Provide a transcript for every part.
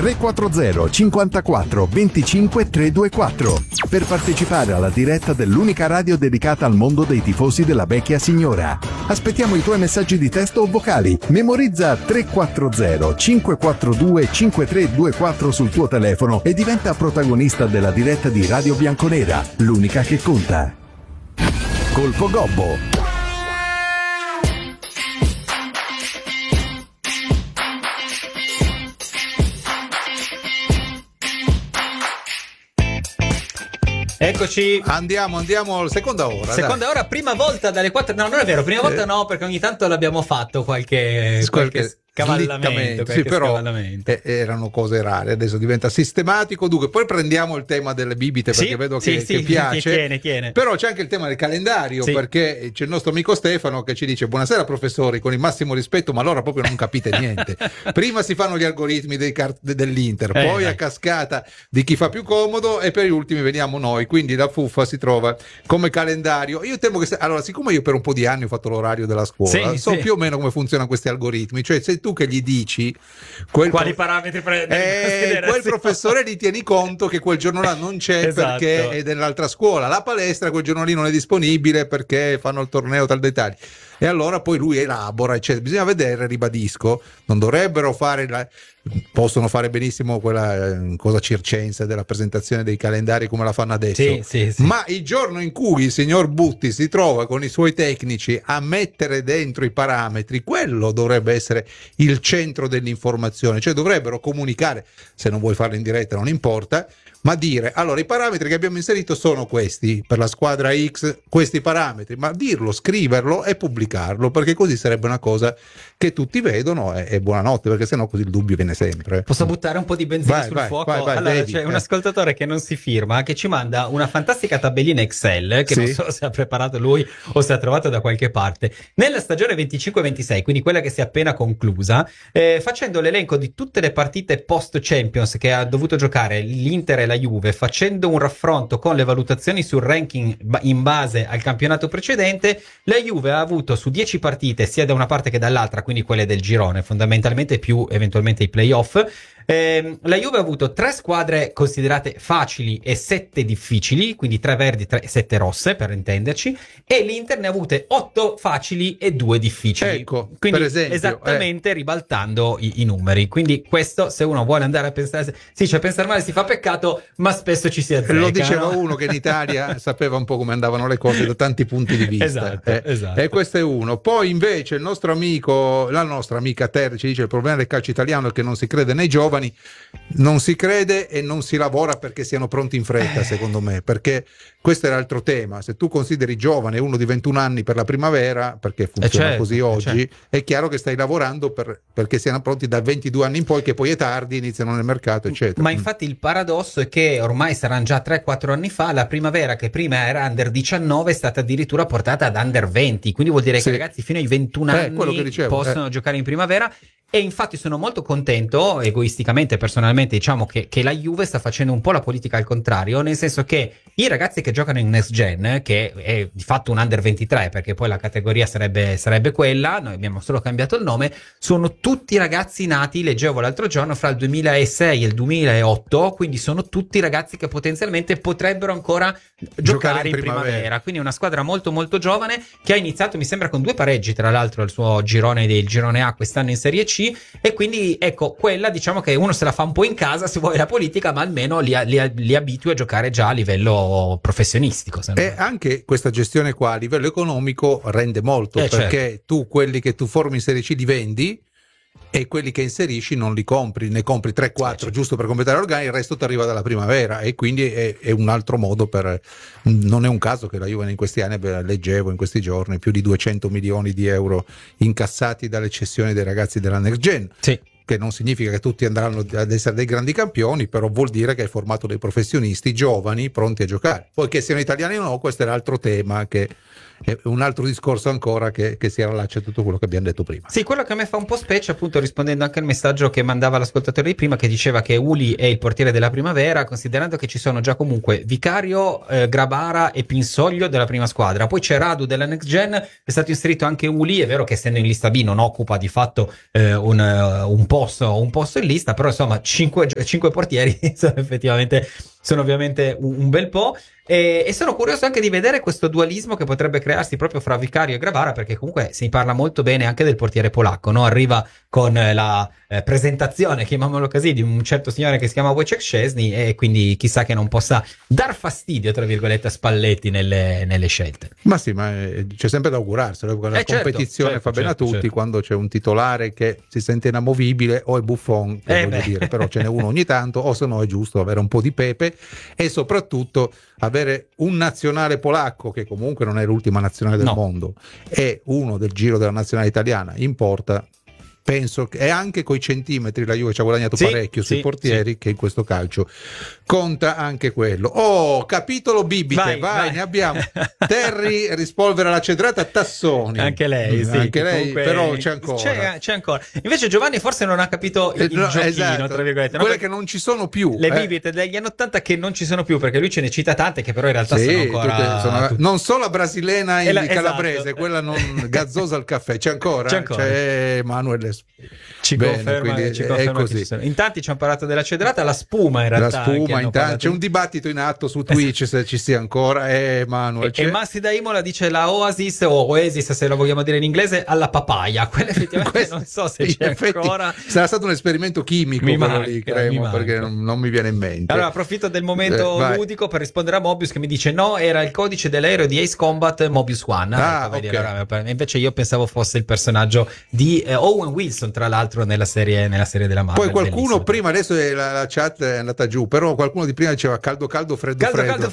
340 54 25 324 per partecipare alla diretta dell'unica radio dedicata al mondo dei tifosi della vecchia signora. Aspettiamo i tuoi messaggi di testo o vocali. Memorizza 340 542 5324 sul tuo telefono e diventa protagonista della diretta di Radio Bianconera, l'unica che conta. Colpo Gobbo. Eccoci. Andiamo seconda ora. Seconda ora, prima volta dalle 4. No, non è vero, prima volta no, perché ogni tanto l'abbiamo fatto qualche scavallamento. Sì, però erano cose rare, adesso diventa sistematico. Dunque, poi prendiamo il tema delle bibite, perché vedo che piace. Tiene. Però c'è anche il tema del calendario, perché c'è il nostro amico Stefano che ci dice: buonasera professori, con il massimo rispetto, ma allora proprio non capite niente. Prima si fanno gli algoritmi dell'Inter, poi a cascata di chi fa più comodo, e per gli ultimi veniamo noi. Quindi la fuffa si trova come calendario. Io temo che allora, siccome io per un po' di anni ho fatto l'orario della scuola, so più o meno come funzionano questi algoritmi. Cioè, se tu che gli dici quali parametri quel professore gli tieni conto che quel giorno là non c'è, perché è dell'altra scuola, la palestra quel giorno lì non è disponibile perché fanno il torneo tal dettaglio, e allora poi lui elabora, eccetera. Bisogna vedere, ribadisco, non dovrebbero fare possono fare benissimo quella cosa circense della presentazione dei calendari come la fanno adesso, ma il giorno in cui il signor Butti si trova con i suoi tecnici a mettere dentro i parametri, quello dovrebbe essere il centro dell'informazione. Cioè dovrebbero comunicare, se non vuoi farlo in diretta non importa, ma dire: allora i parametri che abbiamo inserito sono questi, per la squadra X questi parametri, ma dirlo, scriverlo e pubblicarlo, perché così sarebbe una cosa che tutti vedono, e buonanotte, perché sennò così il dubbio viene sempre. Posso buttare un po' di benzina sul fuoco? Allora, c'è un ascoltatore che non si firma, che ci manda una fantastica tabellina Excel, che non so se ha preparato lui o se ha trovato da qualche parte, nella stagione 25-26, quindi quella che si è appena conclusa, facendo l'elenco di tutte le partite post Champions che ha dovuto giocare l'Inter e la Juve, facendo un raffronto con le valutazioni sul ranking in base al campionato precedente. La Juve ha avuto su 10 partite, sia da una parte che dall'altra, quindi quelle del girone fondamentalmente, più eventualmente i playoff, la Juve ha avuto 3 squadre considerate facili e 7 difficili, quindi 3 verdi e 7 rosse per intenderci, e l'Inter ne ha avute 8 facili e 2 difficili. Ecco, quindi per esempio, esattamente ribaltando i numeri. Quindi questo, se uno vuole andare a pensare, cioè pensare male si fa peccato, ma spesso ci si azzecca. Lo diceva uno che in Italia sapeva un po' come andavano le cose da tanti punti di vista. Esatto. E questo è uno. Poi invece il nostro amico, la nostra amica Terry ci dice: il problema del calcio italiano è che non si crede nei giovani. Non si crede e non si lavora perché siano pronti in fretta, secondo me, perché questo è l'altro tema. Se tu consideri giovane uno di 21 anni per la primavera, perché funziona così oggi, è chiaro che stai lavorando perché siano pronti da 22 anni in poi, che poi è tardi, iniziano nel mercato, eccetera. Ma infatti il paradosso è che ormai saranno già 3-4 anni fa, la primavera, che prima era under 19, è stata addirittura portata ad under 20, quindi vuol dire che i ragazzi fino ai 21 anni possono giocare in primavera. E infatti sono molto contento, egoisticamente, personalmente, diciamo che la Juve sta facendo un po' la politica al contrario, nel senso che i ragazzi che giocano in Next Gen, che è di fatto un Under 23, perché poi la categoria sarebbe quella, noi abbiamo solo cambiato il nome, sono tutti ragazzi nati, leggevo l'altro giorno, fra il 2006 e il 2008, quindi sono tutti ragazzi che potenzialmente potrebbero ancora giocare in primavera. Quindi è una squadra molto molto giovane, che ha iniziato, mi sembra, con 2 pareggi, tra l'altro, il suo girone A quest'anno in Serie C. E quindi ecco, quella, diciamo che uno se la fa un po' in casa, se vuole, la politica, ma almeno li abitua a giocare già a livello professionistico. E anche questa gestione qua a livello economico rende molto, perché tu quelli che tu formi in Serie C li vendi, e quelli che inserisci non li compri, ne compri 3-4 giusto per completare l'organico, il resto ti arriva dalla primavera, e quindi è un altro modo non è un caso che la Juve in questi anni, leggevo in questi giorni, più di 200 milioni di euro incassati dalle cessioni dei ragazzi della Next Gen. Che non significa che tutti andranno ad essere dei grandi campioni, però vuol dire che hai formato dei professionisti giovani pronti a giocare. Poi che siano italiani o no, questo è l'altro tema che è un altro discorso ancora che si allaccia a tutto quello che abbiamo detto prima. Sì, quello che a me fa un po' specie, appunto rispondendo anche al messaggio che mandava l'ascoltatore di prima, che diceva che Uli è il portiere della Primavera, considerando che ci sono già comunque Vicario, Grabara e Pinsoglio della prima squadra, poi c'è Radu della Next Gen, è stato inserito anche Uli, è vero che essendo in lista B non occupa di fatto un posto in lista, però insomma 5 portieri sono ovviamente un bel po'. E sono curioso anche di vedere questo dualismo che potrebbe crearsi proprio fra Vicario e Grabara, perché comunque si parla molto bene anche del portiere polacco, no? Arriva con la presentazione, chiamiamolo così, di un certo signore che si chiama Wojciech Szczesny, e quindi chissà che non possa dar fastidio, tra virgolette, a Spalletti nelle scelte. Ma sì, ma c'è sempre da augurarselo, la competizione fa bene a tutti, quando c'è un titolare che si sente inamovibile, o è Buffon, dire, però ce n'è uno ogni tanto, o se no è giusto avere un po' di pepe, e soprattutto avere un nazionale polacco, che comunque non è l'ultima nazionale del mondo, e uno del giro della nazionale italiana, importa. Penso che, e anche coi centimetri la Juve ci ha guadagnato parecchio sui portieri, che in questo calcio conta anche quello. Oh, capitolo bibite, vai. Ne abbiamo. Terry rispolvera la cedrata, Tassoni. Anche lei, anche lei, comunque, però c'è ancora. C'è ancora. Invece Giovanni forse non ha capito il giochino, esatto, tra virgolette. Quelle che non ci sono più. Le bibite degli anni 80 che non ci sono più, perché lui ce ne cita tante che però in realtà sono ancora... non solo la brasilena e la calabrese, quella non gazzosa al caffè, c'è ancora. C'è Manuel. Ci conferma è così. In tanti ci hanno parlato della cedrata, la spuma in realtà. La spuma, intanto c'è un dibattito in atto su Twitch, se ci sia ancora. Manuel, e Massi da Imola dice la Oasis o Oasis, se lo vogliamo dire in inglese, alla papaya. Quella effettivamente non so se c'è ancora. Sarà stato un esperimento chimico, perché non mi viene in mente. Allora approfitto del momento ludico per rispondere a Mobius, che mi dice no, era il codice dell'aereo di Ace Combat Mobius One. Invece io pensavo fosse il personaggio di Owen Wilson, tra l'altro nella serie della Marvel. Poi qualcuno prima, adesso la chat è andata giù, però qualcuno di prima diceva caldo, freddo.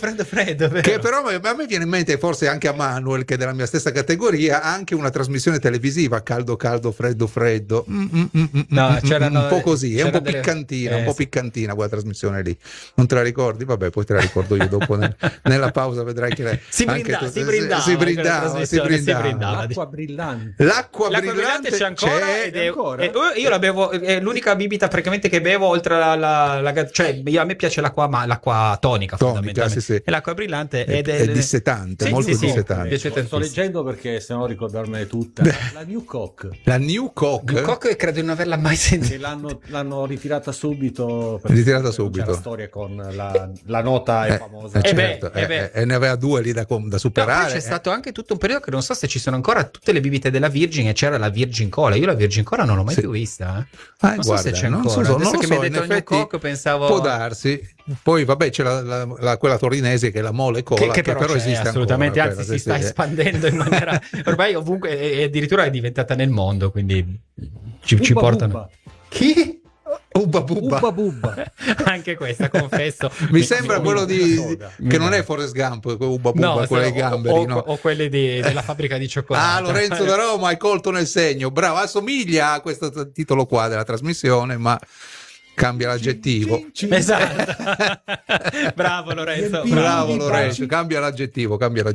Che però a me viene in mente, forse anche a Manuel, che è della mia stessa categoria, anche una trasmissione televisiva, caldo, freddo. No, un po' così, è un po' piccantina, un po' piccantina quella trasmissione lì. Non te la ricordi? Vabbè, poi te la ricordo io dopo nella pausa, vedrai che si brindava. L'acqua brillante c'è ancora, io la bevo, è l'unica bibita praticamente che bevo, oltre cioè a me piace l'acqua tonica fondamentalmente. E l'acqua brillante è dissetante, molto dissetante. Sto leggendo perché se no ricordarmene tutta. La New Coke credo di non averla mai sentita. L'hanno ritirata subito. C'è la storia con la nota è famosa. E ne aveva due lì da superare. Poi c'è stato anche tutto un periodo che non so se ci sono ancora tutte le bibite della Virgin, e c'era la Virgin Cola. Io la Virgin Cola non l'ho mai più vista. Non so se c'è ancora. Adesso che mi hai detto New Coke pensavo... Può darsi. Poi vabbè c'è quella torinese che è la Mole Cola, che però esiste assolutamente, ancora, anzi si sta espandendo in maniera ormai ovunque, e addirittura è diventata nel mondo, quindi ci portano. Chi? Ubba Bubba. Anche questa, confesso. Mi sembra quello che non è Forrest Gump, Ubba Bubba, quello dei gamberi, o quelli della fabbrica di cioccolato. Lorenzo da Roma, hai colto nel segno. Bravo, assomiglia a questo titolo qua della trasmissione, ma cambia l'aggettivo. Esatto. Bravo Lorenzo, cambia l'aggettivo.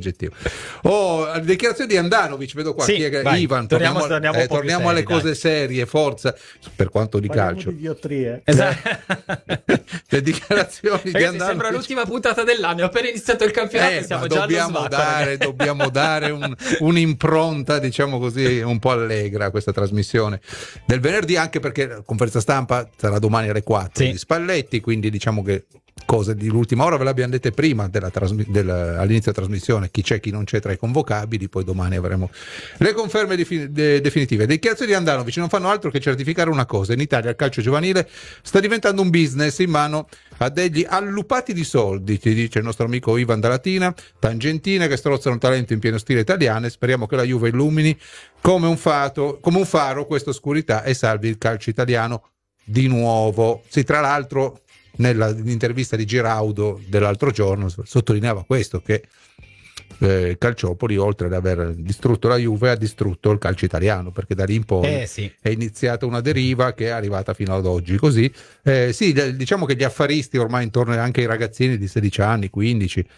Oh, dichiarazione di Andanovic, vedo qua. Ivan, torniamo alle cose serie, forza, per quanto di calcio. Di idiotrie. Esatto. Le dichiarazioni di Andanovic. Sembra l'ultima puntata dell'anno, ho appena iniziato il campionato, siamo già dobbiamo dare un'impronta, diciamo così, un po' allegra a questa trasmissione del venerdì, anche perché la conferenza stampa sarà domani alle 4 di Spalletti, quindi diciamo che cose dell'ultima ora ve le abbiamo dette prima all'inizio della trasmissione, chi c'è chi non c'è tra i convocabili, poi domani avremo le conferme definitive. Le dichiarazioni di Andanovic non fanno altro che certificare una cosa: in Italia il calcio giovanile sta diventando un business in mano a degli allupati di soldi, ti dice il nostro amico Ivan da Latina, tangentine che strozzano talento in pieno stile italiano, e speriamo che la Juve illumini come un faro questa oscurità e salvi il calcio italiano di nuovo. Sì, tra l'altro nell'intervista di Giraudo dell'altro giorno sottolineava questo, che Calciopoli, oltre ad aver distrutto la Juve, ha distrutto il calcio italiano, perché da lì in poi è iniziata una deriva che è arrivata fino ad oggi. Così diciamo che gli affaristi ormai intorno anche ai ragazzini di 16 anni, 15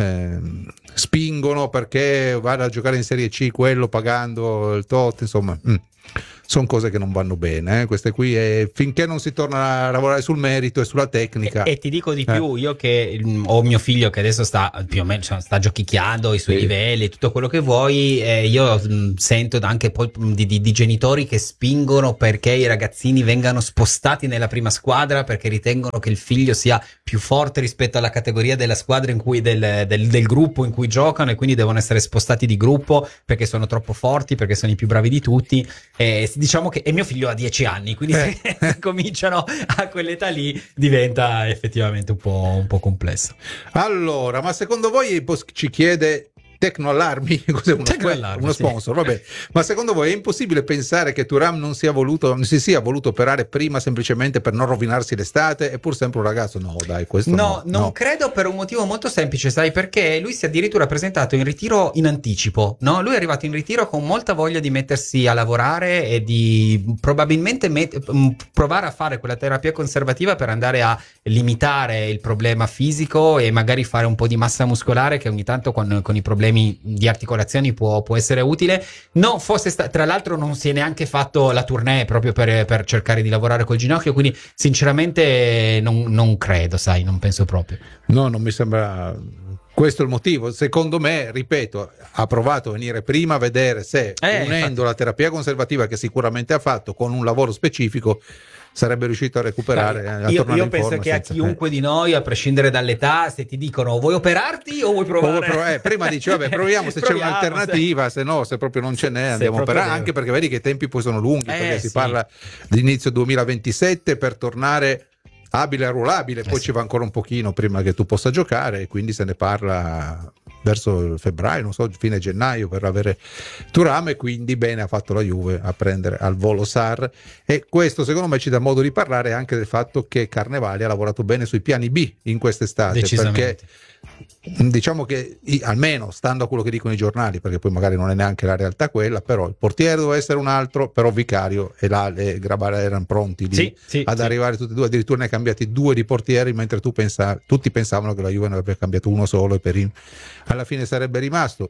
spingono perché vada a giocare in Serie C quello pagando il tot, insomma sono cose che non vanno bene, queste qui, finché non si torna a lavorare sul merito e sulla tecnica. E ti dico di più, io che ho mio figlio che adesso sta più o meno, sta giochicchiando i suoi livelli, tutto quello che vuoi, io sento anche poi di genitori che spingono perché i ragazzini vengano spostati nella prima squadra, perché ritengono che il figlio sia più forte rispetto alla categoria della squadra in cui del gruppo in cui giocano, e quindi devono essere spostati di gruppo perché sono troppo forti, perché sono i più bravi di tutti. Diciamo che e mio figlio ha 10 anni, quindi se cominciano a quell'età lì diventa effettivamente un po' complesso. Allora, ma secondo voi ci chiede Tecnoallarmi, cos'è uno sponsor, vabbè. Ma secondo voi è impossibile pensare che Thuram non si sia voluto operare prima semplicemente per non rovinarsi l'estate? È pur sempre un ragazzo? No, dai, questo no. Non credo, per un motivo molto semplice, sai perché? Lui si è addirittura presentato in ritiro in anticipo, no? Lui è arrivato in ritiro con molta voglia di mettersi a lavorare e di probabilmente provare a fare quella terapia conservativa per andare a limitare il problema fisico e magari fare un po' di massa muscolare, che ogni tanto con i problemi di articolazioni può essere utile. No, tra l'altro non si è neanche fatto la tournée proprio per cercare di lavorare col ginocchio, quindi sinceramente non credo, sai, non penso proprio. No, non mi sembra questo il motivo. Secondo me, ripeto, ha provato a venire prima a vedere se unendo la terapia conservativa che sicuramente ha fatto con un lavoro specifico sarebbe riuscito a recuperare. Io penso che a chiunque di noi, a prescindere dall'età, se ti dicono vuoi operarti o vuoi provare? Prima dici vabbè, proviamo se c'è un'alternativa, se no, se proprio non ce n'è andiamo a operare, anche perché vedi che i tempi poi sono lunghi, perché si parla di inizio 2027 per tornare abile e arruolabile, poi ci va ancora un pochino prima che tu possa giocare, e quindi se ne parla verso febbraio, non so, fine gennaio, per avere Thuram. E quindi bene ha fatto la Juve a prendere al volo Sarr, e questo secondo me ci dà modo di parlare anche del fatto che Carnevali ha lavorato bene sui piani B in quest'estate, perché diciamo che almeno stando a quello che dicono i giornali, perché poi magari non è neanche la realtà quella, però il portiere doveva essere un altro, però Vicario e Grabara erano pronti ad arrivare tutti e due, addirittura ne ha cambiati 2 di portieri, mentre tutti pensavano che la Juve ne avrebbe cambiato uno solo e Perin alla fine sarebbe rimasto.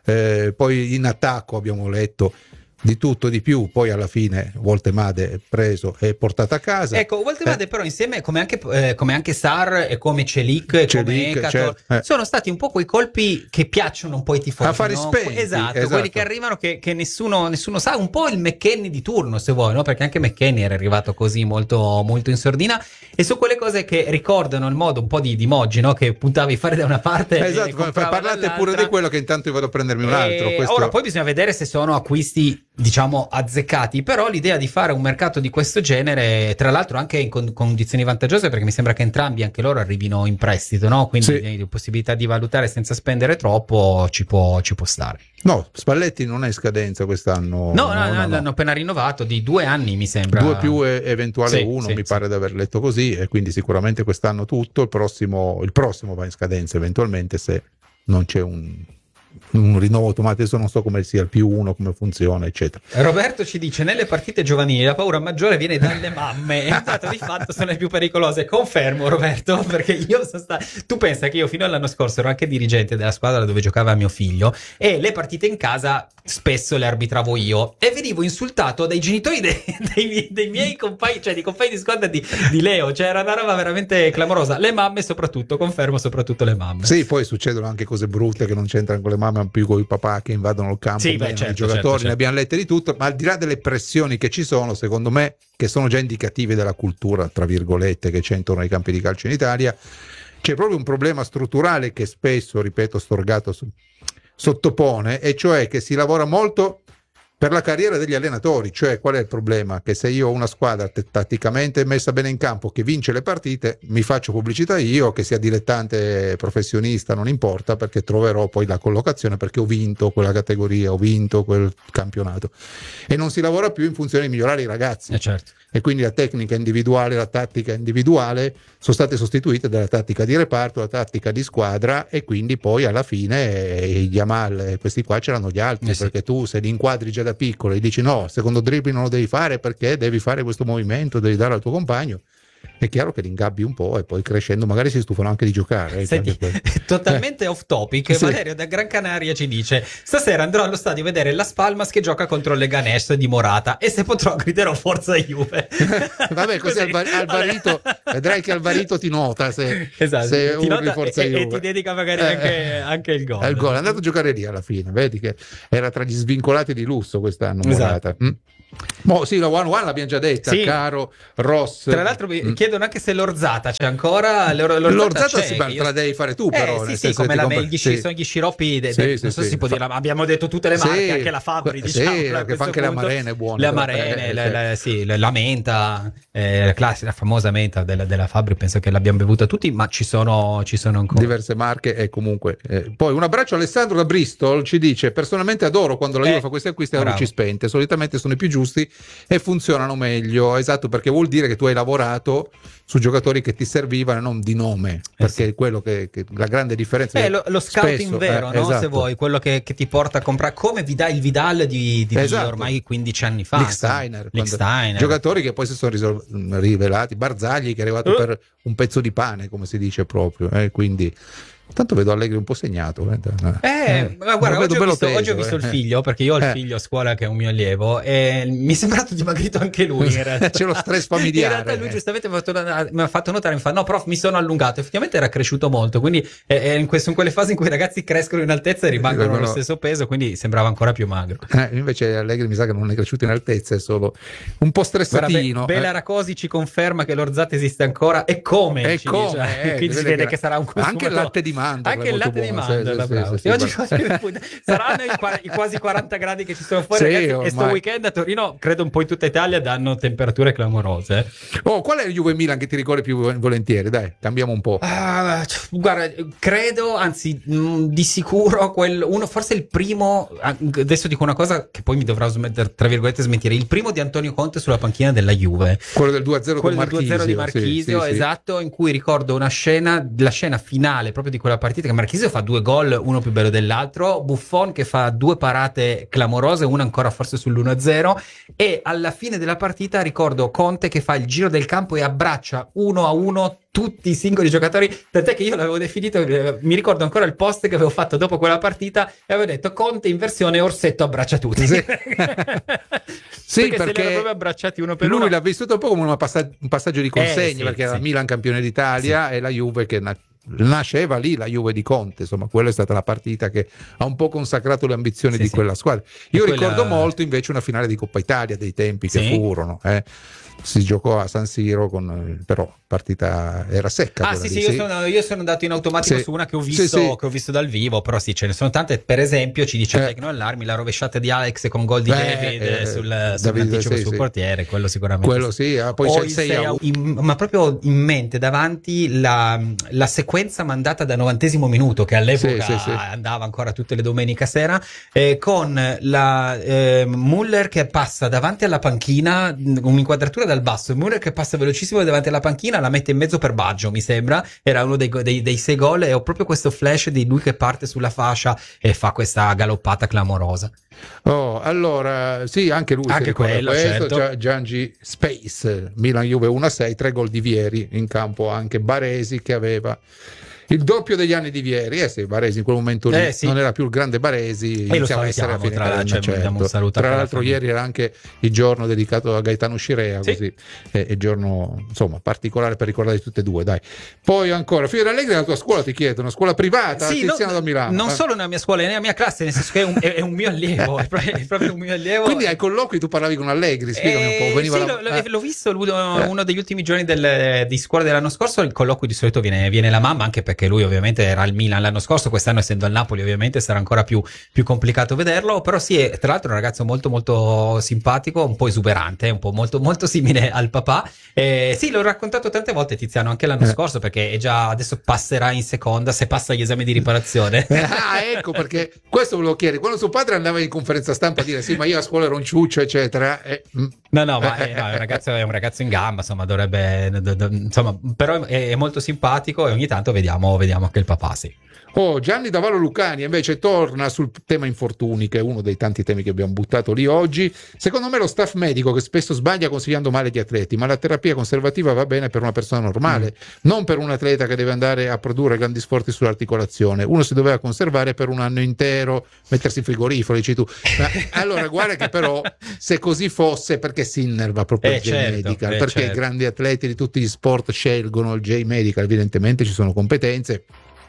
Poi in attacco abbiamo letto di tutto e di più, poi alla fine Woltemade preso e portato a casa. Ecco, Woltemade però insieme come anche Sarr e come Celik e come Ekator, sono stati un po' quei colpi che piacciono un po' ai tifosi, affari spenti, esatto, quelli che arrivano che nessuno sa, un po' il McKennie di turno, se vuoi, no? Perché anche McKennie era arrivato così molto, molto in sordina, e su quelle cose che ricordano il modo un po' di Moggi, no? Che puntavi a fare da una parte, esatto, parlate pure di quello, che intanto io vado a prendermi un altro. Ora poi bisogna vedere se sono acquisti, diciamo, azzeccati, però l'idea di fare un mercato di questo genere, tra l'altro anche in condizioni vantaggiose, perché mi sembra che entrambi, anche loro, arrivino in prestito, no? Quindi possibilità di valutare senza spendere troppo ci può stare. No, Spalletti non è in scadenza quest'anno. No, l'hanno appena rinnovato di 2 anni, mi sembra. 2 più eventuale 1, mi pare di aver letto così, e quindi sicuramente quest'anno tutto, il prossimo va in scadenza eventualmente, se non c'è un rinnovo automatico. Adesso non so come sia il +1, come funziona, eccetera. Roberto ci dice: nelle partite giovanili la paura maggiore viene dalle mamme, e di fatto sono le più pericolose. Confermo, Roberto, perché io tu pensa che io fino all'anno scorso ero anche dirigente della squadra dove giocava mio figlio, e le partite in casa spesso le arbitravo io, e venivo insultato dai genitori dei miei compagni, cioè di compagni di squadra di Leo, cioè era una roba veramente clamorosa. Le mamme soprattutto, confermo, soprattutto le mamme. Sì, poi succedono anche cose brutte che non c'entrano con le mamme, più con i papà che invadono il campo, i giocatori, ne abbiamo lette di tutto, ma al di là delle pressioni che ci sono, secondo me, che sono già indicative della cultura, tra virgolette, che c'è intorno ai campi di calcio in Italia, c'è proprio un problema strutturale che spesso, ripeto, Storgato sottopone, e cioè che si lavora molto per la carriera degli allenatori. Cioè, qual è il problema? Che se io ho una squadra tatticamente messa bene in campo che vince le partite, mi faccio pubblicità io, che sia dilettante, professionista, non importa, perché troverò poi la collocazione, perché ho vinto quella categoria, ho vinto quel campionato, e non si lavora più in funzione di migliorare i ragazzi. Certo. E quindi la tecnica individuale, la tattica individuale sono state sostituite dalla tattica di reparto, la tattica di squadra, e quindi poi alla fine gli Yamal, questi qua c'erano gli altri, perché tu se li inquadri già da piccolo e dici no, secondo dribbling non lo devi fare perché devi fare questo movimento, devi dare al tuo compagno, è chiaro che li ingabbi un po' e poi crescendo magari si stufano anche di giocare. Senti, totalmente off topic, sì. Valerio da Gran Canaria ci dice: stasera andrò allo stadio a vedere Las Palmas che gioca contro le Ganesh di Morata, e se potrò griderò forza Juve. Vabbè, così Alvarito, vedrai che Alvarito ti nota se, esatto, se ti urli nota forza Juve, e ti dedica magari anche il gol. Il gol è andato a giocare lì alla fine, vedi che era tra gli svincolati di lusso quest'anno, esatto. Morata. Sì, la 1-1 l'abbiamo già detta, sì. Caro, Ross. Tra l'altro mi chiedono anche se l'orzata c'è ancora. L'orzata c'è, te la devi fare tu, però. Sì, come sono gli sciroppi. Non so se si può dire, abbiamo detto tutte le marche, anche la Fabri, diciamo. Sì, che fa anche le amarene buone. Le amarene, la menta, la famosa menta della Fabri, penso che l'abbiamo bevuta tutti, ma ci sono ancora diverse marche, e comunque. Poi un abbraccio a Alessandro da Bristol, ci dice: personalmente adoro quando la Juve fa questi acquisti a luci spente, solitamente sono i più giusti e funzionano meglio. Esatto, perché vuol dire che tu hai lavorato su giocatori che ti servivano, non di nome, perché è quello che la grande differenza è lo scouting vero, no? Esatto. Se vuoi, quello che ti porta a comprare, come il Vidal di esatto. ormai 15 anni fa, Lichtsteiner, giocatori che poi si sono rivelati, Barzagli che è arrivato per un pezzo di pane, come si dice proprio, quindi tanto vedo Allegri un po' segnato. Ma guarda, oggi ho visto il figlio, perché io ho il figlio a scuola che è un mio allievo, e mi è sembrato dimagrito anche lui. In realtà. C'è lo stress familiare. In realtà lui giustamente mi ha fatto notare, mi fa: no prof, mi sono allungato. Effettivamente era cresciuto molto, quindi in quelle fasi in cui i ragazzi crescono in altezza e rimangono allo stesso peso, quindi sembrava ancora più magro. Invece Allegri mi sa che non è cresciuto in altezza, è solo un po' stressatino. Bela Racosi ci conferma che l'orzata esiste ancora, e come, quindi si vede che sarà un consumatore. Anche il latte di mandorla, anche il latte di mandorla, bravo. Oggi saranno i quasi 40 gradi che ci sono fuori, ragazzi, e sto weekend a Torino, credo un po' in tutta Italia, danno temperature clamorose. Qual è il Juve Milan che ti ricordi più volentieri? Dai, cambiamo un po'. Guarda, credo, anzi di sicuro uno, forse il primo, adesso dico una cosa che poi mi dovrà tra virgolette smentire, il primo di Antonio Conte sulla panchina della Juve, quello del 2-0 con Marchisio, 2-0 di Marchisio, esatto, in cui ricordo la scena finale proprio di quella partita, che Marchisio fa 2 gol, uno più bello dell'altro, Buffon che fa 2 parate clamorose, una ancora forse sull'1-0, e alla fine della partita ricordo Conte che fa il giro del campo e abbraccia 1-1 tutti i singoli giocatori, tant'è che io l'avevo definito, mi ricordo ancora il post che avevo fatto dopo quella partita, e avevo detto: Conte in versione Orsetto abbraccia tutti. Sì, perché se li erano proprio abbracciati uno per lui uno. L'ha vissuto un po' come un passaggio di consegna, perché era Milan campione d'Italia e la Juve che nasceva lì, la Juve di Conte, insomma quella è stata la partita che ha un po' consacrato le ambizioni di quella squadra. Io ricordo molto invece una finale di Coppa Italia dei tempi che furono, si giocò a San Siro, però partita era secca. Io sono andato in automatico su una che ho visto dal vivo, però ce ne sono tante. Per esempio ci dice Tecno Allarmi la rovesciata di Alex con gol di David sull'anticipo sul portiere, quello sicuramente. Quello poi c'è il 6-1. Ma proprio in mente davanti la sequenza mandata da 90° minuto, che all'epoca andava ancora tutte le domeniche sera, con la Müller che passa davanti alla panchina, un'inquadratura dal basso, Müller che passa velocissimo davanti alla panchina, la mette in mezzo per Baggio, mi sembra, era uno dei 6 gol, e ho proprio questo flash di lui che parte sulla fascia e fa questa galoppata clamorosa. Allora sì, anche lui, anche quello, certo. Giangi Space, Milan Juve 1-6, 3 gol di Vieri, in campo anche Baresi che aveva il doppio degli anni di Vieri, Baresi in quel momento lì non era più il grande Baresi, iniziava a essere a fine carriera, tra l'altro ieri era anche il giorno dedicato a Gaetano Scirea, così è giorno insomma particolare per ricordare di tutte e due, dai. Poi ancora Fiore Allegri, la tua scuola, ti chiedo, una scuola privata, Tiziano da Milano? Non solo nella mia scuola, è nella mia classe, nel senso che è un mio allievo, è proprio un mio allievo. Quindi ai colloqui tu parlavi con Allegri, spiegami un po'. L'ho visto uno degli ultimi giorni di scuola dell'anno scorso, il colloquio di solito viene la mamma, anche perché perché lui ovviamente era al Milan l'anno scorso, quest'anno essendo al Napoli ovviamente sarà ancora più complicato vederlo, però sì, è tra l'altro un ragazzo molto molto simpatico, un po' esuberante, un po' molto molto simile al papà. Sì, l'ho raccontato tante volte Tiziano, anche l'anno scorso, perché adesso passerà in seconda se passa gli esami di riparazione. Ecco, perché questo ve lo chiedi, quando suo padre andava in conferenza stampa a dire sì, ma io a scuola ero un ciuccio eccetera, no, è un ragazzo in gamba, insomma, insomma, però è molto simpatico e ogni tanto vediamo che il papà sì. Gianni da Vallo Lucania invece torna sul tema infortuni, che è uno dei tanti temi che abbiamo buttato lì oggi. Secondo me lo staff medico che spesso sbaglia consigliando male gli atleti, ma la terapia conservativa va bene per una persona normale, non per un atleta che deve andare a produrre grandi sforzi sull'articolazione. Uno si doveva conservare per un anno intero, mettersi in frigorifero, dici tu. Allora guarda che però se così fosse, perché si innerva proprio il J-Medical, perché i grandi atleti di tutti gli sport scelgono il J-Medical, evidentemente ci sono competenze.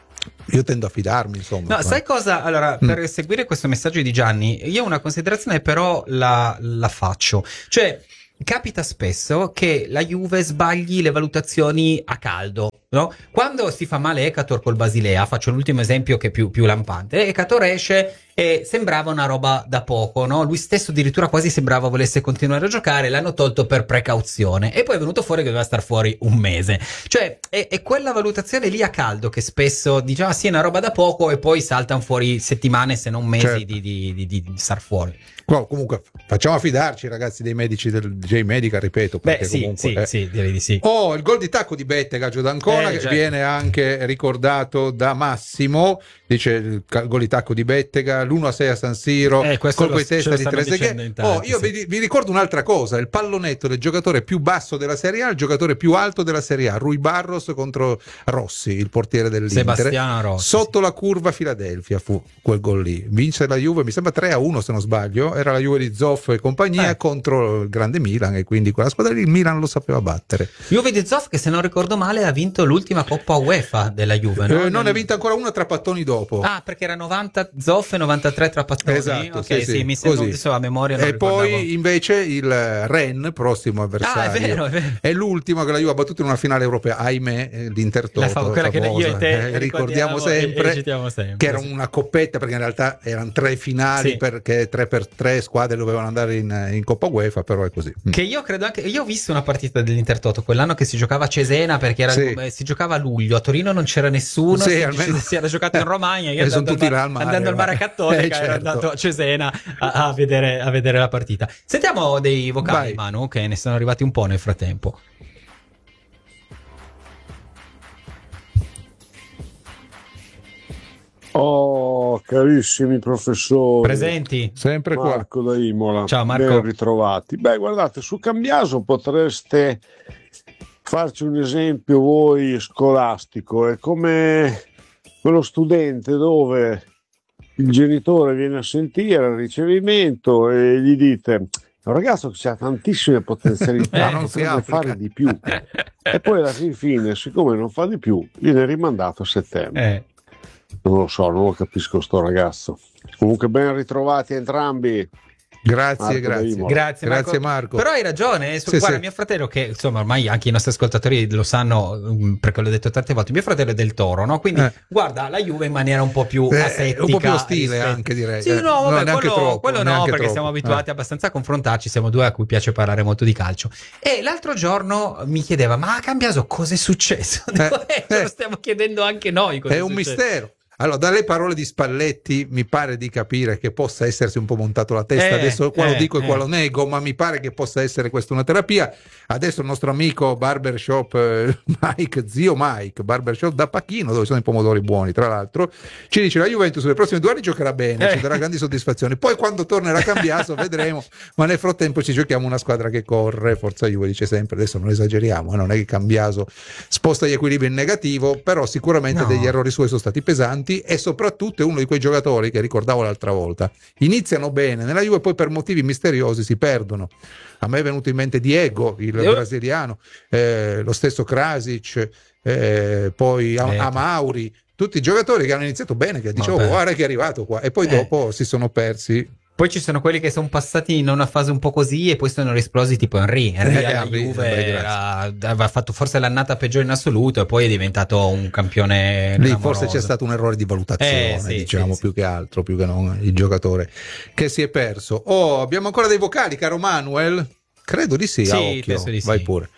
Io tendo a fidarmi, insomma. No, sai cosa? Allora, per seguire questo messaggio di Gianni, io una considerazione però la faccio. Cioè, capita spesso che la Juve sbagli le valutazioni a caldo, no? Quando si fa male Ekator col Basilea, faccio l'ultimo esempio che è più lampante, Ekator esce e sembrava una roba da poco, no? Lui stesso addirittura quasi sembrava volesse continuare a giocare, l'hanno tolto per precauzione e poi è venuto fuori che doveva star fuori un mese. Cioè è quella valutazione lì a caldo che spesso diciamo sì è una roba da poco e poi saltano fuori settimane se non mesi, certo, di star fuori. No, comunque facciamo affidarci ragazzi dei medici del J-Medical, ripeto, perché sì, direi di sì. Il gol di tacco di Bettega a Giudancona che viene anche ricordato da Massimo, dice il gol di tacco di Bettega, l'1-6 a San Siro, colpo di testa di Trezeguet. Io vi ricordo un'altra cosa, il pallonetto del giocatore più basso della Serie A, il giocatore più alto della Serie A, Rui Barros contro Rossi, il portiere dell'Inter. Sebastiano Rossi. Sotto la curva Philadelphia fu quel gol lì. Vince la Juve, mi sembra 3-1 se non sbaglio, era la Juve di Zoff e compagnia contro il grande Milan e quindi quella squadra lì il Milan lo sapeva battere. Juve di Zoff che se non ricordo male ha vinto l'ultima Coppa UEFA della Juve, no? Non ne ha vinta ancora una, Trapattoni dopo. Perché era 90 Zoff e 93 Trapattoni. Esatto, ok, sì, mi sembra adesso a memoria non e ricordavo. Poi invece il Rennes, prossimo avversario, è vero. È l'ultimo che la Juve ha battuto in una finale europea, ahimè, l'Intertoto, quella famosa, che io e te ricordiamo sempre, che era una coppetta, perché in realtà erano 3 finali, perché 3x3 squadre dovevano andare in Coppa UEFA, però è così. Che io credo anche, io ho visto una partita dell'Intertoto quell'anno che si giocava a Cesena, perché si giocava a luglio, a Torino non c'era nessuno, si era giocato in Romagna, io andando al Mare Cattolica ero andato a Cesena a vedere la partita. Sentiamo dei vocali, Manu, che ne sono arrivati un po' nel frattempo. Carissimi professori, presenti sempre qua. Marco da Imola. Ciao Marco, ben ritrovati. Guardate, su Cambiaso potreste farci un esempio voi scolastico, è come quello studente dove il genitore viene a sentire al ricevimento e gli dite: un ragazzo che ha tantissime potenzialità, non potrebbe fare di più, e poi alla fine, siccome non fa di più, viene rimandato a settembre. Non lo so, non lo capisco sto ragazzo. Comunque ben ritrovati entrambi. Grazie Marco. Però hai ragione, guarda, mio fratello, che insomma ormai anche i nostri ascoltatori lo sanno, perché l'ho detto tante volte, mio fratello è del Toro, no? Quindi guarda la Juve in maniera un po' più asettica, un po' più ostile anche, direi. Sì, no, vabbè, quello no, perché siamo abituati abbastanza a confrontarci, siamo due a cui piace parlare molto di calcio. E l'altro giorno mi chiedeva: ma a Cambiaso cosa è successo? Lo stiamo chiedendo anche noi. È un mistero. Allora, dalle parole di Spalletti mi pare di capire che possa essersi un po' montato la testa, adesso qua lo dico e qua lo nego, ma mi pare che possa essere questa una terapia. Adesso il nostro amico Barbershop Zio Mike, Barbershop da Pachino, dove sono i pomodori buoni tra l'altro, ci dice: la Juventus nei prossimi 2 anni giocherà bene, ci darà grandi soddisfazioni, poi quando tornerà a Cambiaso vedremo, ma nel frattempo ci giochiamo una squadra che corre. Forza Juve, dice sempre, adesso non esageriamo, non è che Cambiaso sposta gli equilibri in negativo, però sicuramente degli errori suoi sono stati pesanti, e soprattutto è uno di quei giocatori che ricordavo l'altra volta, iniziano bene nella Juve, poi per motivi misteriosi si perdono. A me è venuto in mente Diego, il brasiliano, lo stesso Krasic, poi Amauri, tutti i giocatori che hanno iniziato bene, che dicevo guarda che è arrivato qua, e poi dopo si sono persi Poi ci sono quelli che sono passati in una fase un po' così e poi sono esplosi, tipo Henry alla Juve aveva fatto forse l'annata peggiore in assoluto e poi è diventato un campione lì forse c'è stato un errore di valutazione, più che altro, più che non il giocatore che si è perso. Abbiamo ancora dei vocali, caro Manuel? Credo di sì, a occhio. Penso di vai sì. Pure.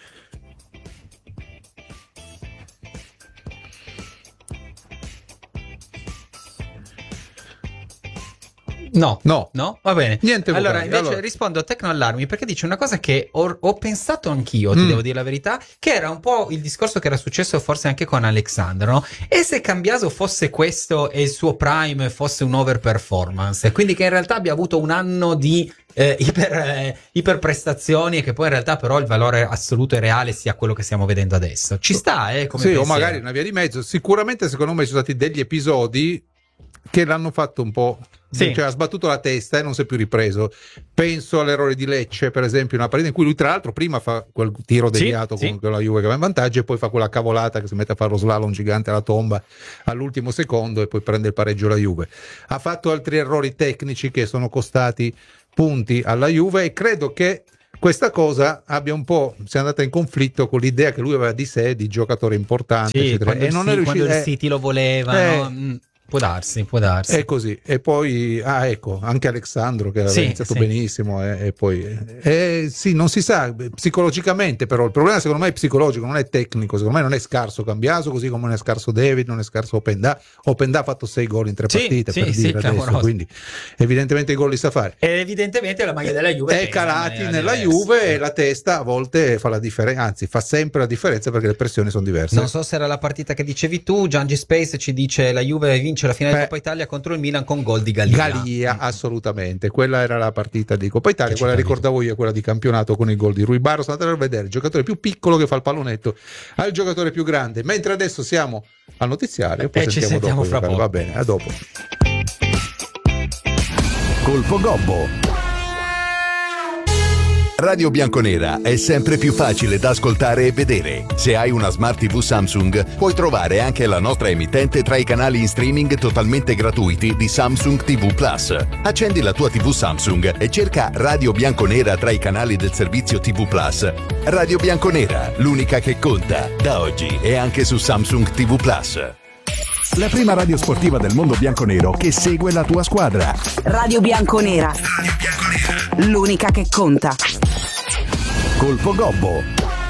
No, va bene. Niente allora, invece rispondo a Tecno Allarmi perché dice una cosa che ho pensato anch'io, ti devo dire la verità, che era un po' il discorso che era successo forse anche con Alexandro, no? E se Cambiaso fosse questo e il suo prime fosse un overperformance, quindi che in realtà abbia avuto un anno di iperprestazioni e che poi in realtà però il valore assoluto e reale sia quello che stiamo vedendo adesso. Ci sta, come pensiero. O magari una via di mezzo. Sicuramente secondo me sono stati degli episodi che l'hanno fatto un po', cioè ha sbattuto la testa e non si è più ripreso. Penso all'errore di Lecce, per esempio, una partita in cui lui tra l'altro prima fa quel tiro deviato con la Juve che va in vantaggio e poi fa quella cavolata che si mette a fare lo slalom gigante alla tomba all'ultimo secondo e poi prende il pareggio la Juve. Ha fatto altri errori tecnici che sono costati punti alla Juve e credo che questa cosa abbia un po' sia andata in conflitto con l'idea che lui aveva di sé di giocatore importante, eccetera. E non è riuscito, quando il City lo voleva, no? Può darsi. È così. E poi, ecco, anche Alexandro che aveva iniziato benissimo e poi non si sa psicologicamente, però il problema secondo me è psicologico, non è tecnico. Secondo me non è scarso Cambiaso, così come non è scarso David, non è scarso Openda ha fatto 6 gol in 3 partite, per dire adesso, quindi evidentemente i gol li sa fare. E evidentemente la maglia della Juve è calati nella Juve e la testa a volte fa la differenza, anzi fa sempre la differenza perché le pressioni sono diverse. Non so se era la partita che dicevi tu, Giangi Space ci dice la Juve vince la finale di Coppa Italia contro il Milan con gol di Galia. Assolutamente, quella era la partita di Coppa Italia, quella ricordavo io, quella di campionato con il gol di Rui Barros. Andate a vedere il giocatore più piccolo che fa il pallonetto al giocatore più grande. Mentre adesso siamo al notiziario, poi ci sentiamo fra poco. Va bene, a dopo. Colpo Gobbo. Radio Bianconera è sempre più facile da ascoltare e vedere. Se hai una Smart TV Samsung, puoi trovare anche la nostra emittente tra i canali in streaming totalmente gratuiti di Samsung TV Plus. Accendi la tua TV Samsung e cerca Radio Bianconera tra i canali del servizio TV Plus. Radio Bianconera, l'unica che conta, da oggi e anche su Samsung TV Plus. La prima radio sportiva del mondo bianconero che segue la tua squadra. Radio Bianconera. L'unica che conta. Colpo Gobbo.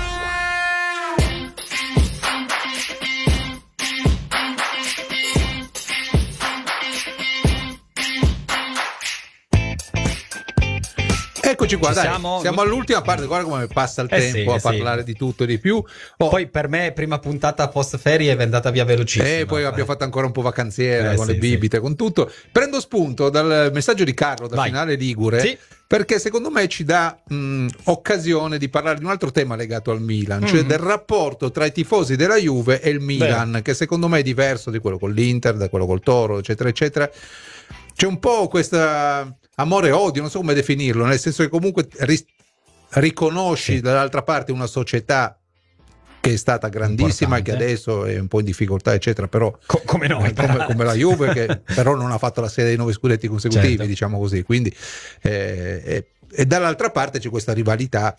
Eccoci qua, siamo all'ultima parte, guarda come passa il tempo a parlare di tutto e di più. Poi per me prima puntata post ferie è andata via velocissima. E poi abbiamo fatto ancora un po' vacanziera con le bibite, con tutto. Prendo spunto dal messaggio di Carlo da Finale Ligure, perché secondo me ci dà occasione di parlare di un altro tema legato al Milan, cioè del rapporto tra i tifosi della Juve e il Milan, che secondo me è diverso di quello con l'Inter, da quello col Toro, eccetera, eccetera. C'è un po' questa amore e odio, non so come definirlo, nel senso che comunque riconosci dall'altra parte una società che è stata grandissima e che adesso è un po' in difficoltà, eccetera, però come noi, come la Juve, che però non ha fatto la serie dei 9 scudetti consecutivi, diciamo così, quindi e dall'altra parte c'è questa rivalità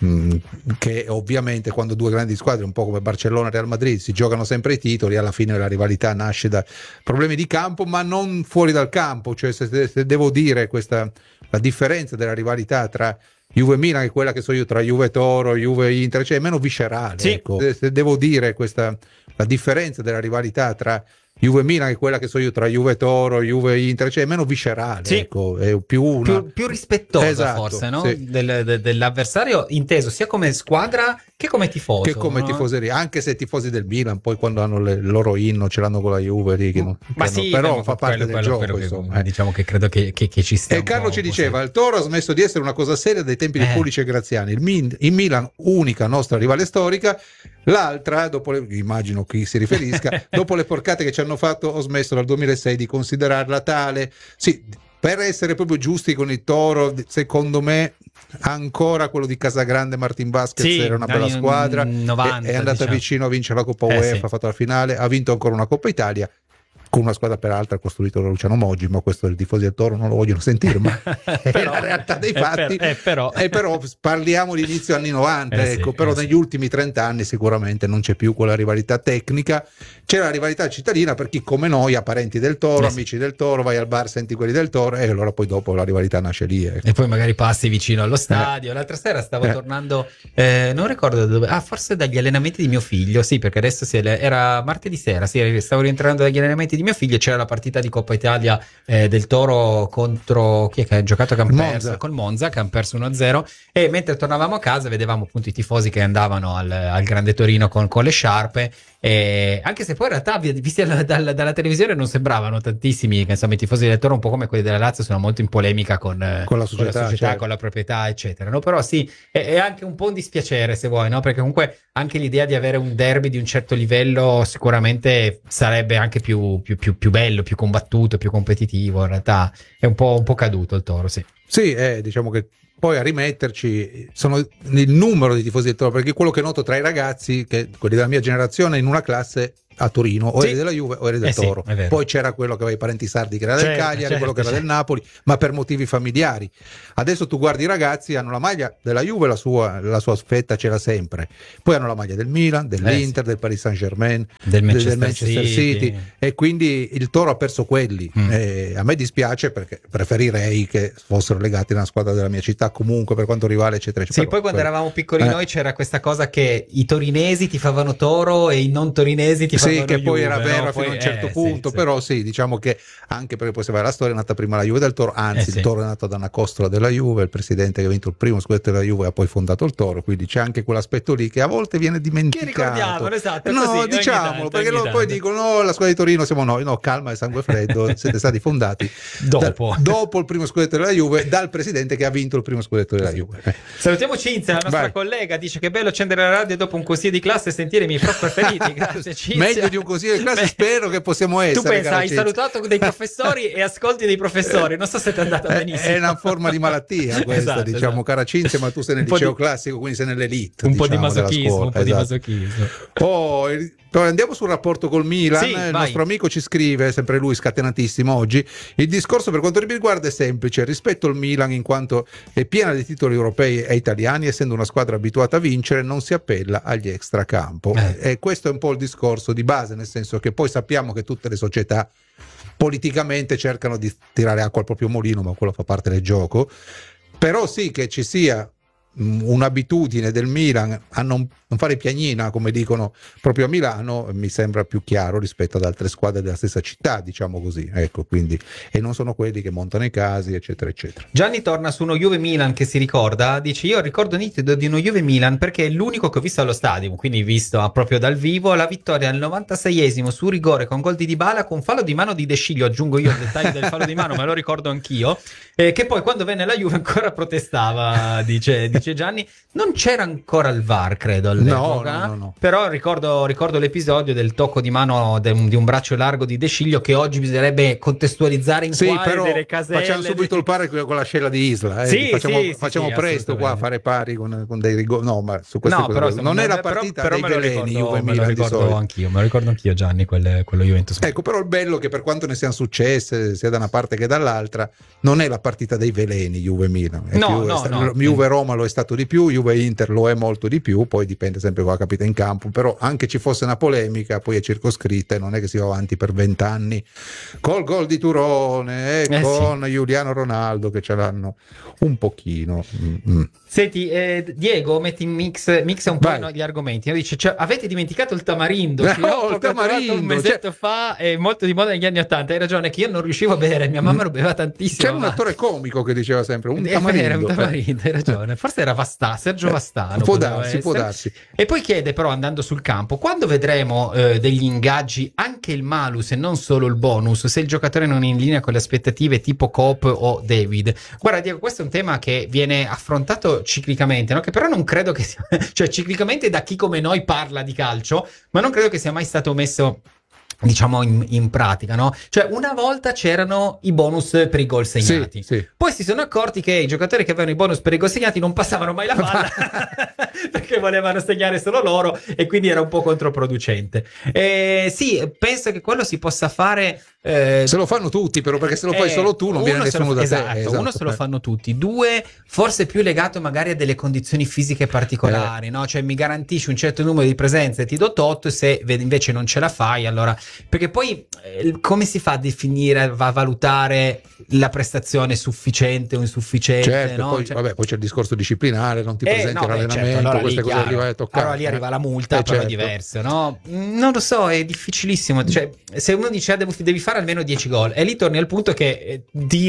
che ovviamente quando due grandi squadre, un po' come Barcellona e Real Madrid, si giocano sempre i titoli, alla fine la rivalità nasce da problemi di campo, ma non fuori dal campo. Cioè se devo dire la differenza della rivalità tra Juve e Milan, che è quella che so io tra Juve Toro, Juve Inter, cioè è meno viscerale, ecco. Se devo dire la differenza della rivalità tra Juve Milan, che è quella che so io tra Juve Toro, Juve Inter, cioè è meno viscerale, ecco, è più rispettosa, forse, no? Dell'avversario, inteso sia come squadra che come tifoso, che come tifoseria, anche se tifosi del Milan poi quando hanno il loro inno ce l'hanno con la Juve lì, però fa parte del gioco, insomma, diciamo che credo che ci stia. E Carlo ci diceva: il Toro ha smesso di essere una cosa seria dai tempi di Pulic e Graziani, il Milan unica nostra rivale storica, l'altra immagino chi si riferisca dopo le porcate che ci hanno fatto, ho smesso dal 2006 di considerarla tale. Sì, per essere proprio giusti con il Toro, secondo me ancora quello di Casagrande, Martin Vasquez era una bella squadra, 90, è andata vicino a vincere la Coppa UEFA, ha fatto la finale, ha vinto ancora una Coppa Italia. con una squadra peraltro costruito da Luciano Moggi, ma questo i tifosi del Toro non lo vogliono sentire, ma è la realtà dei fatti. Però parliamo di inizio anni 90, però negli ultimi 30 anni sicuramente non c'è più quella rivalità tecnica, c'è la rivalità cittadina per chi come noi ha parenti del Toro, amici del Toro, vai al bar, senti quelli del Toro e allora poi dopo la rivalità nasce lì. E poi magari passi vicino allo stadio. L'altra sera stavo tornando, non ricordo da dove, forse dagli allenamenti di mio figlio, sì, perché adesso era martedì sera, sì, stavo rientrando dagli allenamenti di mio figlio e c'era la partita di Coppa Italia del Toro contro chi è che ha giocato col Monza, che hanno perso 1-0, e mentre tornavamo a casa vedevamo appunto i tifosi che andavano al Grande Torino con le sciarpe, e anche se poi in realtà visti dalla televisione non sembravano tantissimi, che insomma i tifosi del Toro, un po' come quelli della Lazio, sono molto in polemica con la società, certo, con la proprietà eccetera, no? Però sì, è anche un po' un dispiacere, se vuoi, no? Perché comunque anche l'idea di avere un derby di un certo livello sicuramente sarebbe anche più bello, più combattuto, più competitivo. In realtà è un po' caduto il Toro, sì. Sì, diciamo che poi a rimetterci sono il numero di tifosi del Toro, perché quello che noto tra i ragazzi, che quelli della mia generazione, in una classe a Torino o eri della Juve o eri del Toro, poi c'era quello che aveva i parenti sardi che era del Cagliari, quello che era del Napoli, ma per motivi familiari. Adesso tu guardi i ragazzi, hanno la maglia della Juve, la sua fetta c'era sempre, poi hanno la maglia del Milan, dell'Inter, del Paris Saint-Germain, del Manchester City, e quindi il Toro ha perso quelli. A me dispiace, perché preferirei che fossero legati alla squadra della mia città comunque, per quanto rivale eccetera eccetera. Sì, poi quando eravamo piccoli noi c'era questa cosa che i torinesi tifavano Toro e i non torinesi tifavano che poi Juve, era vero, no? Fino a un certo punto, però sì, diciamo che anche perché poi se vai alla storia è nata prima la Juve del Toro, anzi il Toro è nato da una costola della Juve, il presidente che ha vinto il primo scudetto della Juve ha poi fondato il Toro, quindi c'è anche quell'aspetto lì che a volte viene dimenticato. Che ricordiamo, esatto, no, così, diciamolo, perché poi dicono no, la squadra di Torino siamo noi, no, calma e sangue freddo, siete stati fondati dopo il primo scudetto della Juve, dal presidente che ha vinto il primo scudetto della Juve. Salutiamo Cinzia, la nostra collega, dice che bello accendere la radio dopo un consiglio di classe e sentire i miei prof preferiti. Grazie Cinzia. Meglio di un consiglio di classe, spero che possiamo essere. Tu pensa, hai salutato dei professori e ascolti dei professori, non so se ti è andata benissimo. È una forma di malattia questa, diciamo, cara Cinzia, ma tu sei nel liceo classico, quindi sei nell'elite. Un po' di masochismo, Poi andiamo sul rapporto col Milan. Il nostro amico ci scrive, sempre lui scatenatissimo oggi: il discorso per quanto mi riguarda è semplice, rispetto al Milan in quanto è piena di titoli europei e italiani, essendo una squadra abituata a vincere non si appella agli extracampo, e questo è un po' il discorso di base, nel senso che poi sappiamo che tutte le società politicamente cercano di tirare acqua al proprio mulino, ma quello fa parte del gioco. Però sì che ci sia un'abitudine del Milan a non fare piagnina, come dicono proprio a Milano, mi sembra più chiaro rispetto ad altre squadre della stessa città, diciamo così, ecco, quindi, e non sono quelli che montano i casi eccetera eccetera. Gianni torna su uno Juve-Milan che si ricorda, dice: io ricordo nitido di uno Juve-Milan perché è l'unico che ho visto allo stadio, quindi visto proprio dal vivo, la vittoria al 96esimo su rigore con gol di Dybala con fallo di mano di De Sciglio, aggiungo io il dettaglio del fallo di mano, me lo ricordo anch'io, che poi quando venne la Juve ancora protestava, dice Gianni. Non c'era ancora il VAR, credo, all'epoca. No. Però ricordo l'episodio del tocco di mano di un braccio largo di De Sciglio, che oggi bisognerebbe contestualizzare in quale delle caselle. Facciamo subito il pari con la scella di Isla. Facciamo presto qua a fare pari con dei rigori. No, ma su queste cose però, non è la partita però dei veleni. Me lo ricordo anch'io, Gianni, quello Juventus. Ecco, però il bello è che per quanto ne siano successe, sia da una parte che dall'altra, non è la partita dei veleni Juve-Milan. Juve-Roma lo è stato di più, Juve-Inter lo è molto di più, poi dipende sempre cosa capita in campo, però anche ci fosse una polemica poi è circoscritta e non è che si va avanti per 20 anni col gol di Turone e con Giuliano Ronaldo che ce l'hanno un pochino. Senti, Diego metti in mix un po' gli argomenti, dice: avete dimenticato il tamarindo? Il tamarindo un mesetto fa, è molto di moda negli anni 80. Hai ragione, che io non riuscivo a bere, mia mamma lo beveva tantissimo. C'era un attore comico che diceva sempre un tamarindo, hai ragione, forse era Sergio Vastano. Può darsi. E poi chiede però, andando sul campo, quando vedremo degli ingaggi, anche il malus e non solo il bonus, se il giocatore non è in linea con le aspettative, tipo Coop o David? Guarda Diego, questo è un tema che viene affrontato ciclicamente, no? Che però non credo che sia, cioè ciclicamente da chi come noi parla di calcio, ma non credo che sia mai stato messo diciamo in pratica, no? Cioè una volta c'erano i bonus per i gol segnati, poi si sono accorti che i giocatori che avevano i bonus per i gol segnati non passavano mai la palla perché volevano segnare solo loro e quindi era un po' controproducente. Sì, penso che quello si possa fare se lo fanno tutti, però, perché se lo fai solo tu non viene nessuno da te. Esatto, uno se lo fanno tutti, due forse più legato magari a delle condizioni fisiche particolari, no? Cioè mi garantisci un certo numero di presenze e ti do tot, se invece non ce la fai, allora, perché poi come si fa a definire, a valutare la prestazione sufficiente o insufficiente? Certo, no? poi, poi c'è il discorso disciplinare, non ti presenti all'allenamento, certo, allora queste cose arriva a toccare. Allora lì arriva la multa, però è diverso, no? Non lo so, è difficilissimo. Cioè, se uno dice devi fare almeno 10 gol, e lì torni al punto che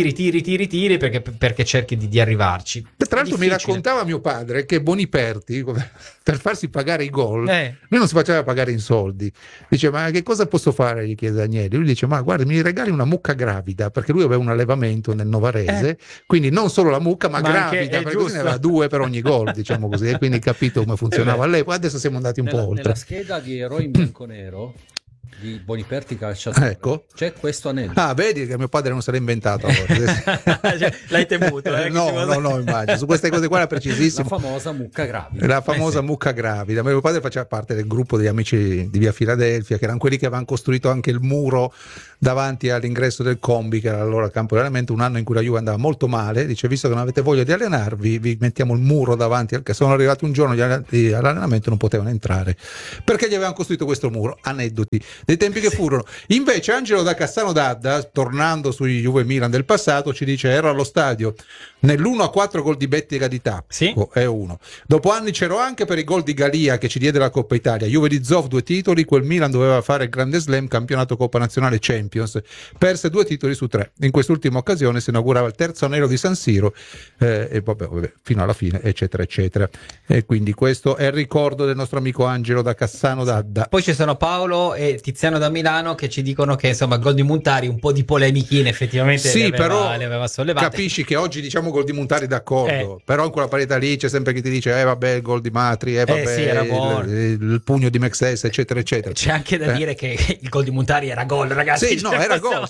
tiri perché cerchi di arrivarci. Tra l'altro mi raccontava mio padre che Boniperti, per farsi pagare i gol, lui non si faceva pagare in soldi. Dice: ma che cosa posso fare? Gli chiede Agnelli. Lui dice: ma guarda, mi regali una mucca gravida, perché lui aveva un allevamento nel Novarese, quindi non solo la mucca ma gravida, perché così ne aveva 2 per ogni gol, diciamo così, e quindi capito come funzionava all'epoca. Adesso siamo andati un po' oltre. Nella scheda di eroi in bianco-nero di Boniperti calciatore, ecco, c'è questo anello. Ah, vedi che mio padre non se l'ha inventato. Cioè, l'hai temuto? No, immagino. Su queste cose qua era precisissimo. La famosa mucca gravida. La famosa mucca gravida. Mio padre faceva parte del gruppo degli amici di via Filadelfia, che erano quelli che avevano costruito anche il muro davanti all'ingresso del Combi, che era allora campo di allenamento, un anno in cui la Juve andava molto male. Dice: visto che non avete voglia di allenarvi, vi mettiamo il muro davanti, perché sono arrivati un giorno all'allenamento, non potevano entrare perché gli avevano costruito questo muro. Aneddoti dei tempi che furono. Invece Angelo da Cassano d'Adda, tornando sui Juve Milan del passato, ci dice: ero allo stadio nell'1-4 gol di Betti e Gadità, è uno. Dopo anni c'ero anche per i gol di Galia che ci diede la Coppa Italia. Juve di Zoff 2 titoli, quel Milan doveva fare il Grande Slam, campionato Coppa Nazionale Champions, perse 2 titoli su 3. In quest'ultima occasione si inaugurava il terzo anello di San Siro, e vabbè, fino alla fine, eccetera eccetera. E quindi questo è il ricordo del nostro amico Angelo da Cassano d'Adda. Poi ci sono Paolo e Tiziano da Milano che ci dicono che insomma gol di Montari un po' di polemichine effettivamente le aveva sollevate. Capisci che oggi diciamo gol di Montari d'accordo, però in quella parità lì c'è sempre chi ti dice vabbè il gol di Matri, il pugno di Mexes, eccetera eccetera. C'è anche da dire che il gol di Montari era gol, ragazzi. Sì, no, era gol.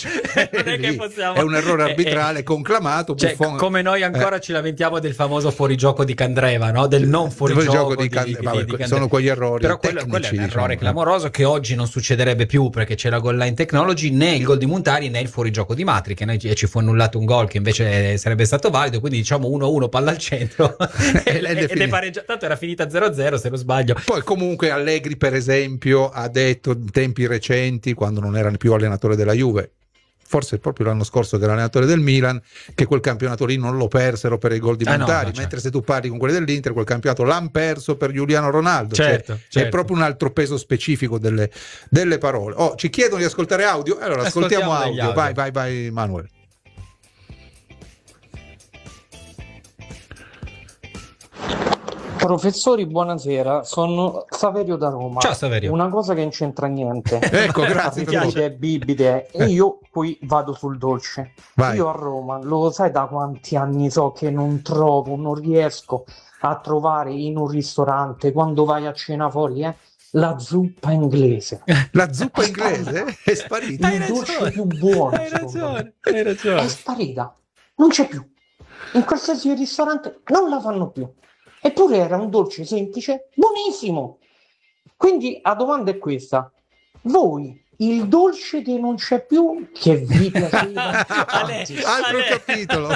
È un errore arbitrale conclamato. Buffon, come noi ancora ci lamentiamo del famoso fuorigioco di Candreva, no? Del non fuorigioco di Candreva. Sono quegli errori. Però quello è un errore clamoroso che oggi non succederebbe più, perché c'è la goal line technology, né il gol di Montari né il fuorigioco di Matri, che noi ci fu annullato un gol che invece sarebbe stato valido, quindi diciamo 1-1 palla al centro ed è pareggiato, tanto era finita 0-0 se non sbaglio. Poi comunque Allegri per esempio ha detto in tempi recenti, quando non era più allenatore della Juve, forse proprio l'anno scorso che era allenatore del Milan, che quel campionato lì non lo persero per i gol di Montari, mentre se tu parli con quelli dell'Inter quel campionato l'hanno perso per Giuliano Ronaldo. Certo. È proprio un altro peso specifico delle parole. Ci chiedono di ascoltare audio, allora ascoltiamo audio. Vai Manuel. Professori, buonasera, sono Saverio da Roma. Ciao Saverio. Una cosa che non c'entra niente. Ecco, grazie. Bibite, e io poi vado sul dolce. Vai. Io a Roma, lo sai da quanti anni so che non riesco a trovare in un ristorante, quando vai a cena fuori, la zuppa inglese. La zuppa inglese è sparita. Il dolce più buono. Hai ragione. È sparita. Non c'è più. In qualsiasi ristorante non la fanno più. Eppure era un dolce semplice, buonissimo. Quindi la domanda è questa: voi il dolce che non c'è più, che vi piaceva? Altro capitolo.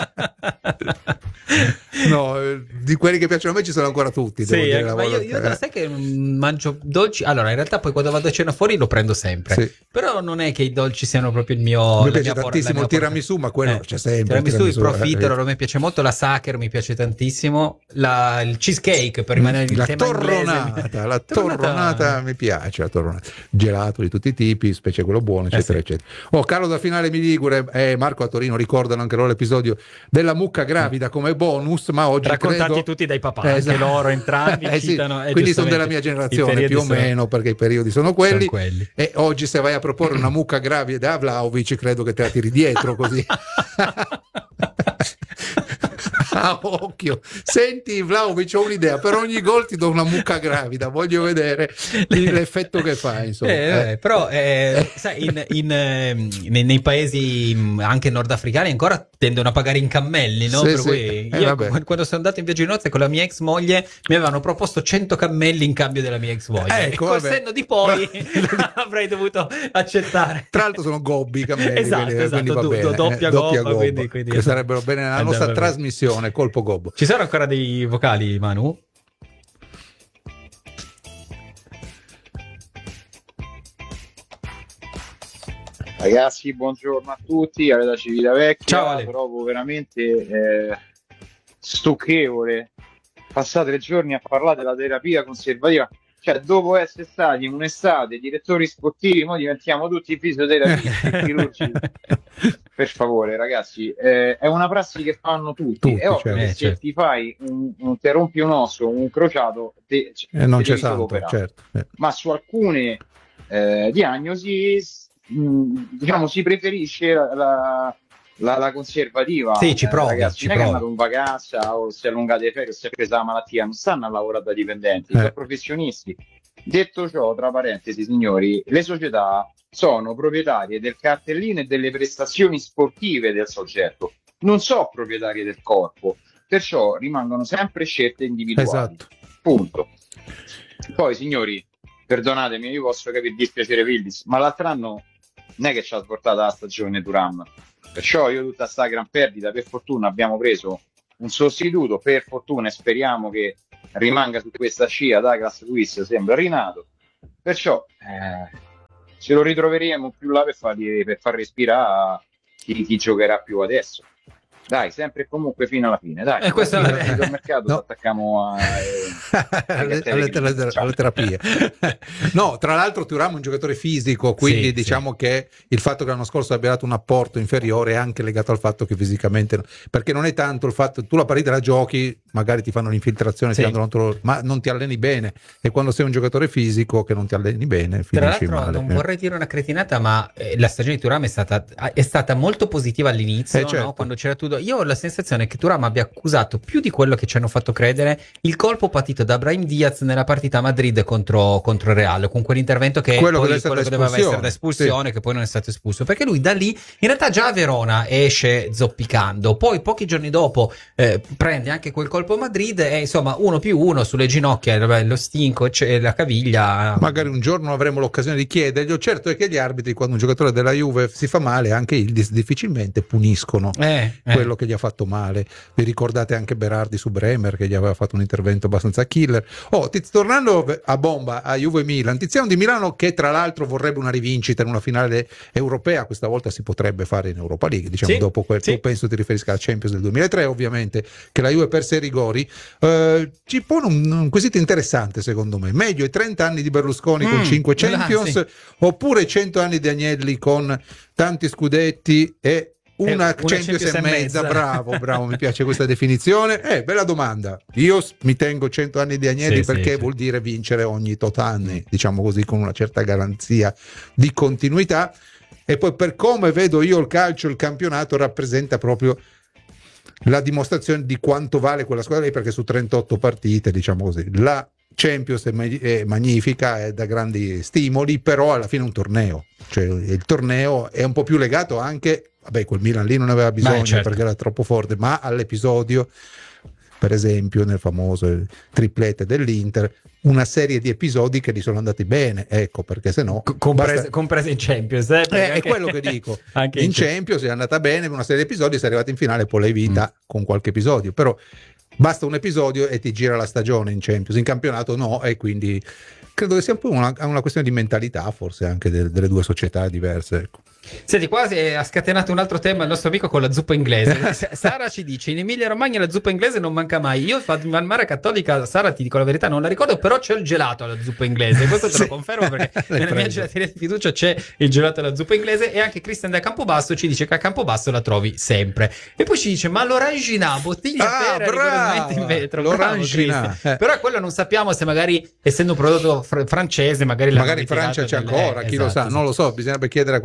No, di quelli che piacciono a me ci sono ancora tutti. Sì, ma io sai che mangio dolci. Allora, in realtà poi quando vado a cena fuori lo prendo sempre. Sì. Però non è che i dolci siano proprio il mio. Mi piace tantissimo il tiramisù, ma quello c'è sempre. Il tiramisù, il profiterol, a me piace molto, la Sacher mi piace tantissimo, il cheesecake per rimanere in tema inglese. La torronata mi piace, la torronata. Gelato di tutti i tipi, specie quello buono, eccetera, eccetera. Carlo da Finale Miligure e Marco a Torino ricordano anche loro l'episodio della mucca gravida come bonus, ma oggi raccontati tutti dai papà, anche loro entrambi citano, quindi sono della mia generazione più o meno, perché i periodi sono quelli. E oggi se vai a proporre una mucca gravida a Vlahovic credo che te la tiri dietro così. a occhio. Senti Vlahovic, ho un'idea, per ogni gol ti do una mucca gravida, voglio vedere l'effetto che fa, insomma. Però sai, nei paesi anche nordafricani ancora tendono a pagare in cammelli, no? Per cui io quando sono andato in viaggio di nozze con la mia ex moglie mi avevano proposto 100 cammelli in cambio della mia ex moglie, e col senno di poi avrei dovuto accettare. Tra l'altro sono gobbi i cammelli, esatto, doppia gobba, quindi che sarebbero bene nella nostra trasmissione colpo gobbo. Ci sono ancora dei vocali, Manu? Ragazzi, buongiorno a tutti, Ale da Civitavecchia. Ciao Ale. Trovo veramente stucchevole passare 3 giorni a parlare della terapia conservativa, cioè dopo essere stati in un'estate direttori sportivi, ora diventiamo tutti fisioterapisti, chirurgi. Per favore ragazzi, è una prassi che fanno tutti. È ovvio che se ti fai te rompi un osso, un crociato, non c'è santo, certo. Ma su alcune diagnosi diciamo si preferisce la conservativa. Sì, ci provi. Ragazzi, non è che è andato in vacanza o si è allungato le ferie o si è presa la malattia, non stanno a lavorare da dipendenti, sono professionisti. Detto ciò, tra parentesi, signori, le società sono proprietarie del cartellino e delle prestazioni sportive del soggetto, non sono proprietarie del corpo, perciò rimangono sempre scelte individuali. Esatto. Punto. Poi, signori, perdonatemi, io posso capire dispiacere Vildis, ma l'altro anno non è che ci ha svoltata la stagione Thuram, perciò io tutta sta gran perdita, per fortuna abbiamo preso un sostituto, per fortuna, e speriamo che rimanga su questa scia. Douglas Luiz sembra rinato, perciò ce lo ritroveremo più là per far respirare chi giocherà più adesso. Dai, sempre e comunque fino alla fine. Dai, questo è il mercato, no. Attacchiamo alle terapie. No, tra l'altro Thuram è un giocatore fisico, quindi diciamo che il fatto che l'anno scorso abbia dato un apporto inferiore è anche legato al fatto che fisicamente, perché non è tanto il fatto tu la partita la giochi, magari ti fanno l'infiltrazione, ma non ti alleni bene, e quando sei un giocatore fisico che non ti alleni bene finisci male. Non vorrei dire una cretinata, ma la stagione di Thuram è stata molto positiva all'inizio, certo. No? Quando c'era tutto. Io ho la sensazione che Thuram abbia accusato più di quello che ci hanno fatto credere il colpo patito da Brahim Diaz nella partita a Madrid contro il Real, con quell'intervento che quello che doveva essere da espulsione, che poi non è stato espulso, perché lui da lì in realtà già a Verona esce zoppicando, poi pochi giorni dopo prende anche quel colpo a Madrid e insomma 1+1 sulle ginocchia, lo stinco e la caviglia. Magari un giorno avremo l'occasione di chiederglielo. Certo è che gli arbitri, quando un giocatore della Juve si fa male, anche difficilmente puniscono quello che gli ha fatto male. Vi ricordate anche Berardi su Bremer, che gli aveva fatto un intervento abbastanza killer. Tornando a bomba a Juve Milan, Tiziano di Milano, che tra l'altro vorrebbe una rivincita in una finale europea, questa volta si potrebbe fare in Europa League, diciamo, dopo tu penso ti riferisca alla Champions del 2003, ovviamente, che la Juve perse ai rigori. Ci pone un quesito interessante, secondo me: meglio i 30 anni di Berlusconi con 5 Champions, oppure 100 anni di Agnelli con tanti scudetti e una Champions e mezza. Bravo, mi piace questa definizione. Bella domanda. Io mi tengo 100 anni di Agnelli, perché vuol dire vincere ogni tot anni, diciamo così, con una certa garanzia di continuità. E poi, per come vedo io il calcio, il campionato rappresenta proprio la dimostrazione di quanto vale quella squadra lì, perché su 38 partite, diciamo così, la Champions è magnifica, è da grandi stimoli, però alla fine è un torneo, cioè il torneo è un po' più legato anche, quel Milan lì non aveva bisogno, perché era troppo forte, ma all'episodio, per esempio nel famoso triplete dell'Inter, una serie di episodi che gli sono andati bene, ecco, perché se no comprese in Champions, è quello che dico. Anche in Champions è andata bene una serie di episodi, sei arrivato in finale, poi l'hai vinta con qualche episodio, però basta un episodio e ti gira la stagione in Champions, in campionato no, e quindi credo che sia un po' una questione di mentalità, forse anche delle due società diverse, ecco. Senti, quasi ha scatenato un altro tema il nostro amico con la zuppa inglese. Sara ci dice: in Emilia Romagna la zuppa inglese non manca mai. Io al Mare Cattolica, Sara, ti dico la verità, non la ricordo, però c'è il gelato alla zuppa inglese, questo te lo confermo, perché nella mia gelateria di fiducia c'è il gelato alla zuppa inglese. E anche Cristian da Campobasso ci dice che a Campobasso la trovi sempre. E poi ci dice: ma l'Orangina, bottiglia per rigorosamente in vetro. L'Orangina, però quello non sappiamo se magari, essere un prodotto francese, magari in Francia c'è ancora, chi lo sa, non lo so, bisognerebbe chiedere a qualche amico francese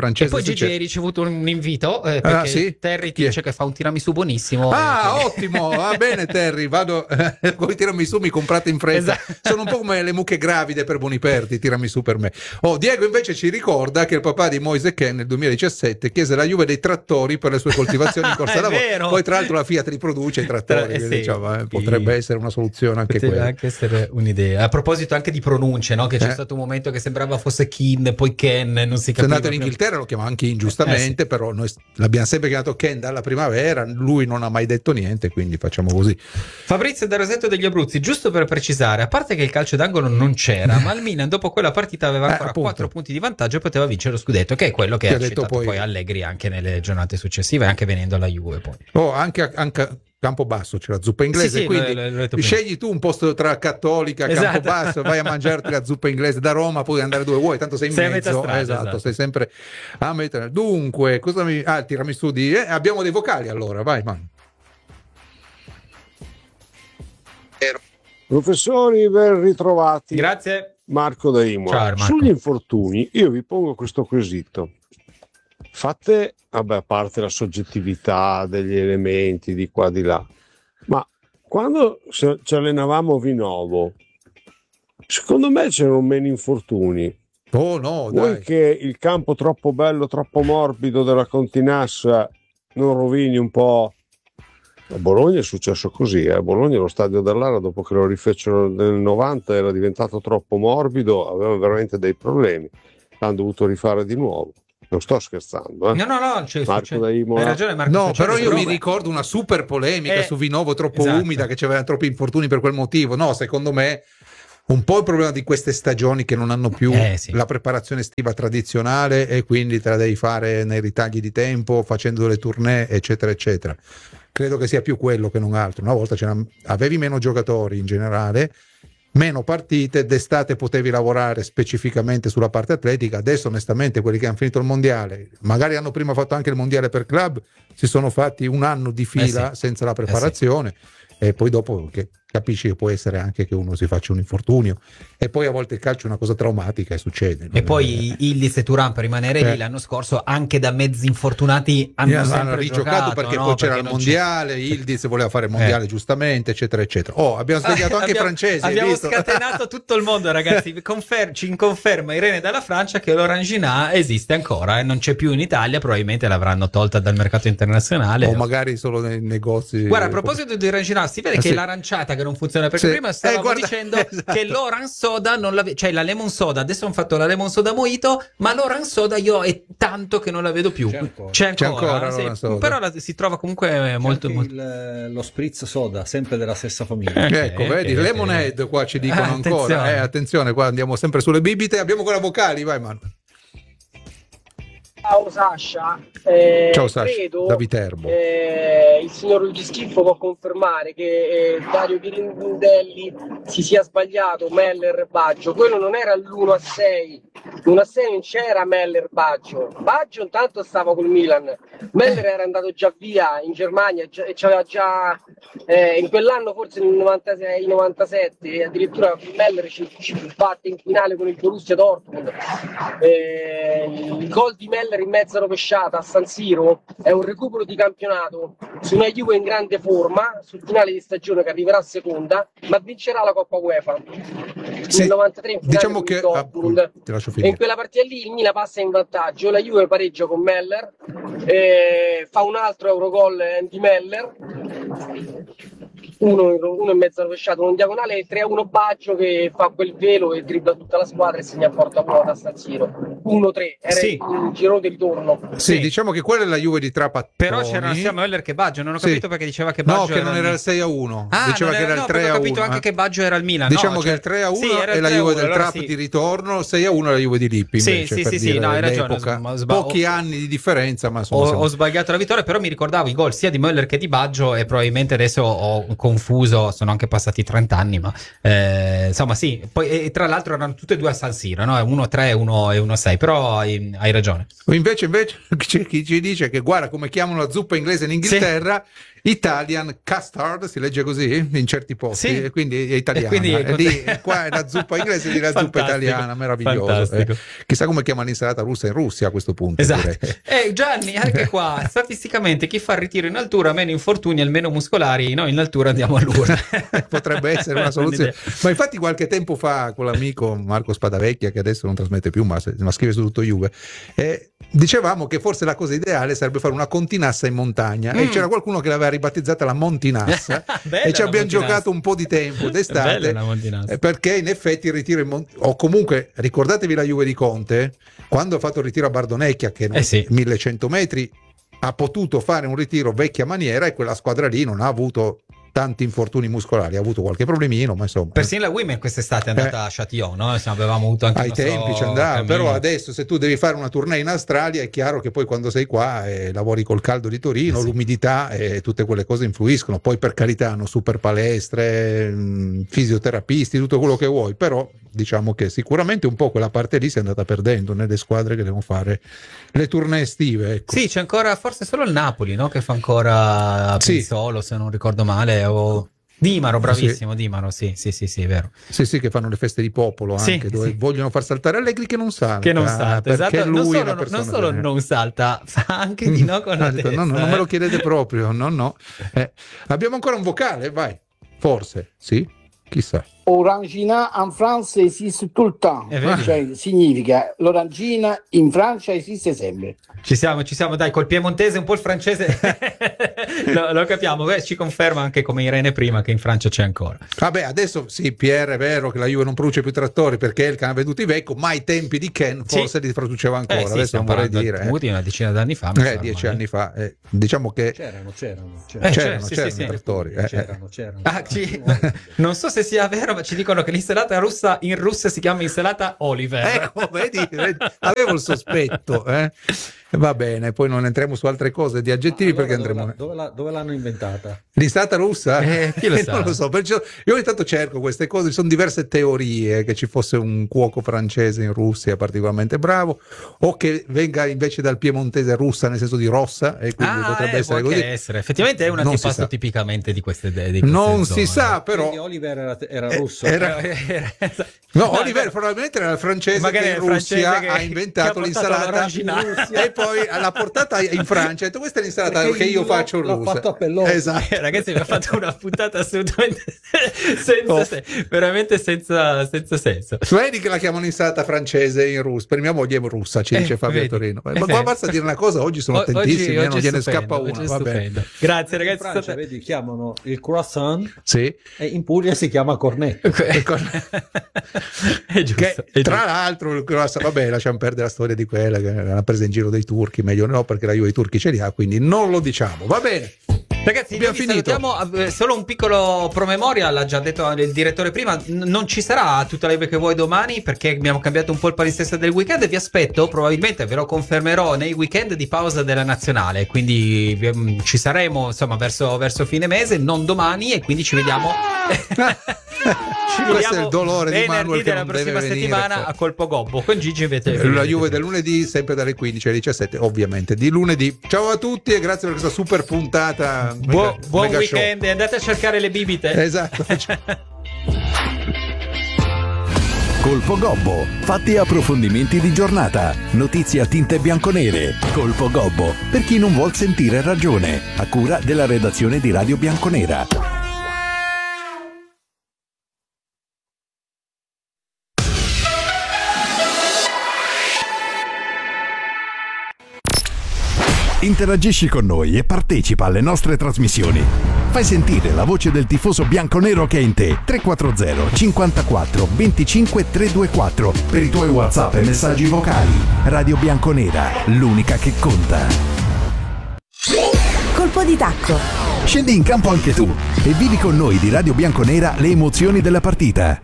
francese. E poi Gigi hai ricevuto un invito perché sì? Terry ti dice che fa un tiramisù buonissimo. Ottimo, va bene Terry, vado con i tiramisù mi comprate in fretta. Esatto. Sono un po' come le mucche gravide per Boniperti, tiramisù per me. Diego invece ci ricorda che il papà di Moise Kean nel 2017 chiese alla Juve dei trattori per le sue coltivazioni in corsa lavoro. Vero. Poi tra l'altro la Fiat riproduce i trattori, quindi, diciamo, potrebbe essere una soluzione anche quella. Potrebbe anche essere un'idea. A proposito anche di pronunce, no? Che c'è stato un momento che sembrava fosse Kean, poi Ken, non si capiva. Se è andato in Inghilterra lo chiamava anche ingiustamente, però noi l'abbiamo sempre chiamato Ken dalla primavera, lui non ha mai detto niente, quindi facciamo così. Fabrizio da Rosetto degli Abruzzi, giusto per precisare, a parte che il calcio d'angolo non c'era, ma il Milan dopo quella partita aveva ancora 4 punti di vantaggio e poteva vincere lo scudetto, che è quello che ha accettato poi Allegri anche nelle giornate successive, anche venendo alla Juve poi. Anche Campobasso c'è la zuppa inglese, quindi scegli tu un posto tra Cattolica e Campobasso, vai a mangiarti la zuppa inglese da Roma, puoi andare dove vuoi, tanto sei in mezzo, esatto, sei sempre a metà. Dunque, il tiramisù abbiamo dei vocali allora, vai man. Professori, ben ritrovati. Grazie. Marco da Imola. Ciao, Marco. Sugli infortuni io vi pongo questo quesito. Fate, a parte la soggettività degli elementi di qua di là, ma quando ci allenavamo a Vinovo, secondo me c'erano meno infortuni. No, Vuoi che il campo troppo bello, troppo morbido della Continassa non rovini un po'? A Bologna è successo così, a Bologna lo stadio dell'Ara, dopo che lo rifecero nel 90, era diventato troppo morbido, aveva veramente dei problemi, l'hanno dovuto rifare di nuovo. Non sto scherzando, No, Marco da Imola. Hai ragione, Marco. No, però io mi ricordo una super polemica su Vinovo troppo umida, che c'erano troppi infortuni per quel motivo. No, secondo me un po' il problema di queste stagioni che non hanno più la preparazione estiva tradizionale e quindi te la devi fare nei ritagli di tempo, facendo le tournée, eccetera, eccetera. Credo che sia più quello che non altro. Una volta avevi meno giocatori in generale, meno partite, d'estate potevi lavorare specificamente sulla parte atletica. Adesso onestamente quelli che hanno finito il mondiale, magari hanno prima fatto anche il mondiale per club, si sono fatti un anno di fila senza la preparazione e poi dopo che capisci che può essere anche che uno si faccia un infortunio e poi a volte il calcio è una cosa traumatica e succede. E poi Ildiz e Thuram per rimanere lì l'anno scorso anche da mezzi infortunati hanno rigiocato perché poi c'era il mondiale, Ildiz voleva fare il mondiale giustamente, eccetera eccetera. Abbiamo svegliato anche i francesi, abbiamo scatenato tutto il mondo, ragazzi. Ci conferma Irene dalla Francia che l'Orangina esiste ancora e non c'è più in Italia, probabilmente l'avranno tolta dal mercato internazionale o magari solo nei negozi. Guarda, a proposito di Orangina, si vede che l'aranciata che non funziona perché prima stavamo dicendo che l'Orange Soda non cioè la Lemon Soda, adesso hanno fatto la Lemon Soda Mojito, ma l'Orange Soda io è tanto che non la vedo più. C'è ancora però si trova comunque molto lo Spritz Soda, sempre della stessa famiglia. Ecco, vedi, Lemonade qua ci dicono ancora. Attenzione, qua andiamo sempre sulle bibite, abbiamo quella vocali, vai Manu. Ciao Sasha, ciao Sasha, credo da Viterbo. Il signor Luigi Schiffo può confermare che Dario Pirandelli si sia sbagliato, Meller Baggio, quello non era l'1-6, l'1-6 non c'era Meller Baggio intanto stava col Milan, Meller era andato già via in Germania e c'aveva già in quell'anno forse nel 96-97 addirittura Meller ci batte in finale con il Borussia Dortmund. Il gol di Meller in mezza rovesciata a San Siro è un recupero di campionato su una Juve in grande forma sul finale di stagione che arriverà a seconda ma vincerà la Coppa UEFA nel 93 in finale diciamo che Dortmund. E in quella partita lì il Milan passa in vantaggio, la Juve pareggia con Meller, fa un altro Eurogol di Meller, uno in mezza rovesciato, un diagonale e 3-1 Baggio che fa quel velo e dribbla tutta la squadra e segna a porta vuota a San Siro. 1-3 era il girone di ritorno. Sì, diciamo che quella è la Juve di Trapattoni. Però c'era sia Meller che Baggio, non ho capito perché diceva che Baggio non era il 6-1. Diceva che era il 3-1. Ho capito anche che Baggio era il Milan. Diciamo che il 3-1 è la Juve del Trap di ritorno, il 6-1 è la Juve di Lippi. Sì, no, hai ragione. Pochi anni di differenza, ma ho sbagliato la vittoria, però mi ricordavo i gol sia di Meller che di Baggio e probabilmente adesso ho confuso, sono anche passati 30 anni, ma insomma sì, poi tra l'altro erano tutte e due a San Siro, no? 1-3 e 1-6, però hai ragione. Invece c'è chi ci dice che guarda come chiamano la zuppa inglese in Inghilterra Italian Custard, si legge così in certi posti, sì. E quindi è italiana. Lì, qua è la zuppa inglese di la zuppa italiana, meraviglioso. Chissà come chiama l'insalata russa in Russia a questo punto. Esatto. Gianni, anche qua, statisticamente chi fa il ritiro in altura ha meno infortuni e meno muscolari, noi in altura andiamo all'urna. Potrebbe essere una soluzione. Ma infatti qualche tempo fa con l'amico Marco Spadavecchia, che adesso non trasmette più ma scrive su Tutto Juve, dicevamo che forse la cosa ideale sarebbe fare una continassa in montagna, e c'era qualcuno che l'aveva ribattezzata la Montinassa e ci abbiamo giocato un po' di tempo d'estate, perché in effetti il ritiro o comunque ricordatevi la Juve di Conte quando ha fatto il ritiro a Bardonecchia, che 1100 metri ha potuto fare un ritiro vecchia maniera, e quella squadra lì non ha avuto tanti infortuni muscolari, ha avuto qualche problemino, ma insomma. Persino la Women quest'estate è andata a Châtillon, no? Avevamo avuto anche ai tempi ci andava, però adesso se tu devi fare una tournée in Australia è chiaro che poi quando sei qua lavori col caldo di Torino, l'umidità e tutte quelle cose influiscono. Poi per carità hanno super palestre, fisioterapisti, tutto quello che vuoi, però diciamo che sicuramente un po' quella parte lì si è andata perdendo nelle squadre che devono fare le tournée estive, ecco. Sì, c'è ancora forse solo il Napoli, no? Che fa ancora Pizzolo, se non ricordo male, o Dimaro, bravissimo, Dimaro, sì, è vero. Sì, che fanno le feste di popolo anche, dove vogliono far saltare Allegri che non salta. Esatto. Lui non solo non salta, fa anche di no con la testa. No, non me lo chiedete proprio, no. Abbiamo ancora un vocale, vai. Forse, sì, chissà. Orangina en France esiste tout le temps, cioè significa l'orangina in Francia esiste sempre. Ci siamo, dai, col piemontese un po' il francese lo capiamo. Ci conferma anche come Irene prima che in Francia c'è ancora. Vabbè, adesso sì, Pierre, è vero che la Juve non produce più trattori perché il che ha venduto Iveco, ma ai tempi di Ken forse li produceva ancora. Adesso non vorrei dire una decina d'anni fa, 10 anni fa, diciamo che c'erano i trattori. C'erano. Non so se sia vero, ma ci dicono che l'insalata russa in Russia si chiama insalata Oliver. Ecco, vedi, avevo il sospetto. Va bene, poi non entriamo su altre cose di aggettivi, allora, perché andremo. Dove l'hanno inventata? L'insalata russa? Chi lo sa? Non lo so, io ogni tanto cerco queste cose, ci sono diverse teorie, che ci fosse un cuoco francese in Russia particolarmente bravo, o che venga invece dal piemontese russa, nel senso di rossa, e quindi potrebbe essere così. Effettivamente è un antipasto tipicamente di queste idee. Non si sa, però. Quindi Oliver era russo. No, Oliver probabilmente era il francese che in Russia ha inventato l'insalata e poi l'ha portata in Francia. Ha detto: questa è l'insalata che io faccio in Russia. Fatto a Pellone. Esatto. Ragazzi, mi ha fatto una puntata assolutamente veramente senza senso. Vedi che la chiamano insalata francese in Russia. Per mia moglie è russa, ci dice Fabio Torino. Ma qua basta dire una cosa: oggi sono attentissimi, non gliene scappa una. Va bene. Grazie, ragazzi. In Francia, vedi, chiamano il croissant, e in Puglia si chiama cornetto. È giusto, tra l'altro il croissant, vabbè, lasciamo perdere la storia di quella che l'ha presa in giro dei turchi, meglio no, perché la Juve i turchi ce li ha, quindi non lo diciamo. Va bene. Ragazzi, abbiamo finito. Salutiamo, solo un piccolo promemoria, l'ha già detto il direttore prima, non ci sarà tutta la Juve che vuoi domani perché abbiamo cambiato un po' il palinsesto del weekend e vi aspetto, probabilmente ve lo confermerò nei weekend di pausa della nazionale, quindi ci saremo insomma verso fine mese, non domani, e quindi ci vediamo questo è il dolore di Manuel che della prossima settimana a Colpo Gobbo con Gigi invece la Juve del lunedì sempre dalle 15 alle 17 ovviamente di lunedì. Ciao a tutti e grazie per questa super puntata. Buon weekend show. E andate a cercare le bibite. Esatto. Colpo Gobbo, fatti e approfondimenti di giornata, notizie a tinte bianconere. Colpo Gobbo, per chi non vuol sentire ragione, a cura della redazione di Radio Bianconera. Interagisci con noi e partecipa alle nostre trasmissioni. Fai sentire la voce del tifoso bianconero che è in te. 340 54 25 324 per i tuoi WhatsApp e messaggi vocali. Radio Bianconera, l'unica che conta. Colpo di tacco. Scendi in campo anche tu e vivi con noi di Radio Bianconera le emozioni della partita.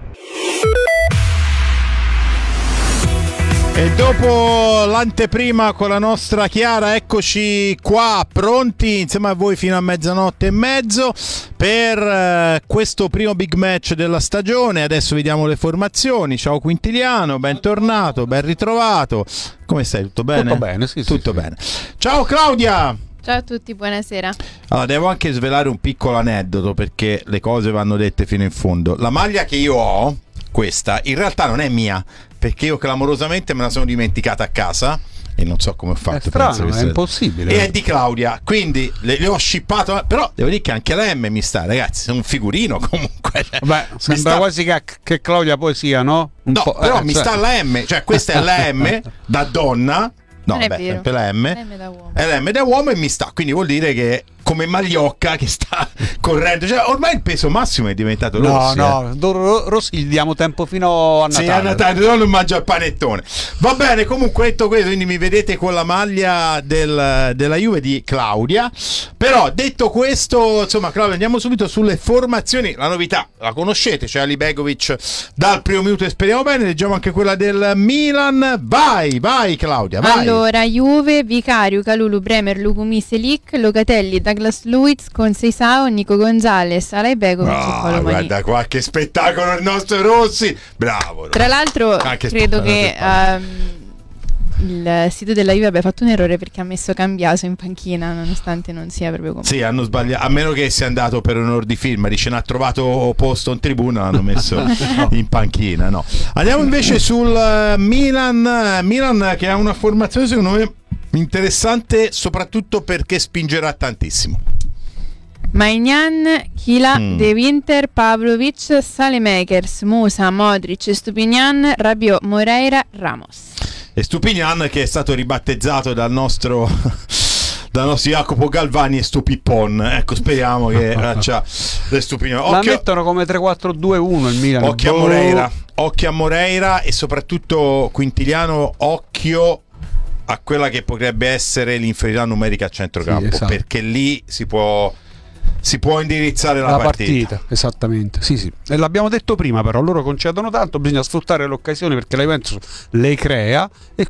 E dopo l'anteprima con la nostra Chiara, eccoci qua pronti insieme a voi fino a 00:30 per questo primo big match della stagione. Adesso vediamo le formazioni. Ciao Quintiliano, bentornato, ben ritrovato. Come stai? Tutto bene? Tutto bene, sì. Tutto bene. Ciao Claudia! Ciao a tutti, buonasera. Allora, devo anche svelare un piccolo aneddoto perché le cose vanno dette fino in fondo. La maglia che io ho, questa, in realtà non è mia, perché io clamorosamente me la sono dimenticata a casa e non so come ho fatto. È strano, è impossibile. E è di Claudia, quindi le ho shippato, però devo dire che anche la M mi sta, ragazzi, è un figurino comunque. Beh, sembra quasi che Claudia poi sia, no? No, però mi sta la M, cioè questa è la M da donna. No, beh, sempre la M. È la M da uomo e mi sta, quindi vuol dire che come Magliocca che sta correndo, cioè ormai il peso massimo è diventato Rossi. Rossi gli diamo tempo fino a Natale. Sì, a Natale non mangia il panettone. Va bene, comunque detto questo, quindi mi vedete con la maglia della Juve di Claudia. Però detto questo, insomma, Claudia, andiamo subito sulle formazioni. La novità la conoscete, c'è Ali Begovic dal primo minuto e speriamo bene. Leggiamo anche quella del Milan. Vai Claudia, vai. Allora, Juve, Vicario, Kalulu, Bremer, Lukumi, Selic, Locatelli, Douglas Luiz, Conceição, Nico Gonzalez, Ali Begovic e Colomani. Guarda qua che spettacolo il nostro Rossi. Bravo. Tra l'altro credo che il sito della Juve abbia fatto un errore perché ha messo Cambiaso in panchina nonostante non sia proprio come. Sì, hanno sbagliato, a meno che sia andato per onor di firma, dice non ha trovato posto in tribuna, l'hanno messo in panchina, no. Andiamo invece sul Milan che ha una formazione secondo me interessante soprattutto perché spingerà tantissimo. Maignan, Kila, De Winter, Pavlovic, Salemakers, Musa, Modric, Stupinian, Rabiot, Moreira, Ramos. E Stupinian che è stato ribattezzato dal nostro Jacopo Galvani e Stupippon. Ecco, speriamo che faccia le Stupinian. La mettono come 3-4-2-1 il Milan. Occhio a Moreira e soprattutto Quintiliano, occhio a quella che potrebbe essere l'inferiorità numerica a centrocampo, sì, esatto. Perché lì si può indirizzare la partita. Esattamente, sì. E l'abbiamo detto prima, però loro concedono tanto, bisogna sfruttare l'occasione perché la Juventus le crea e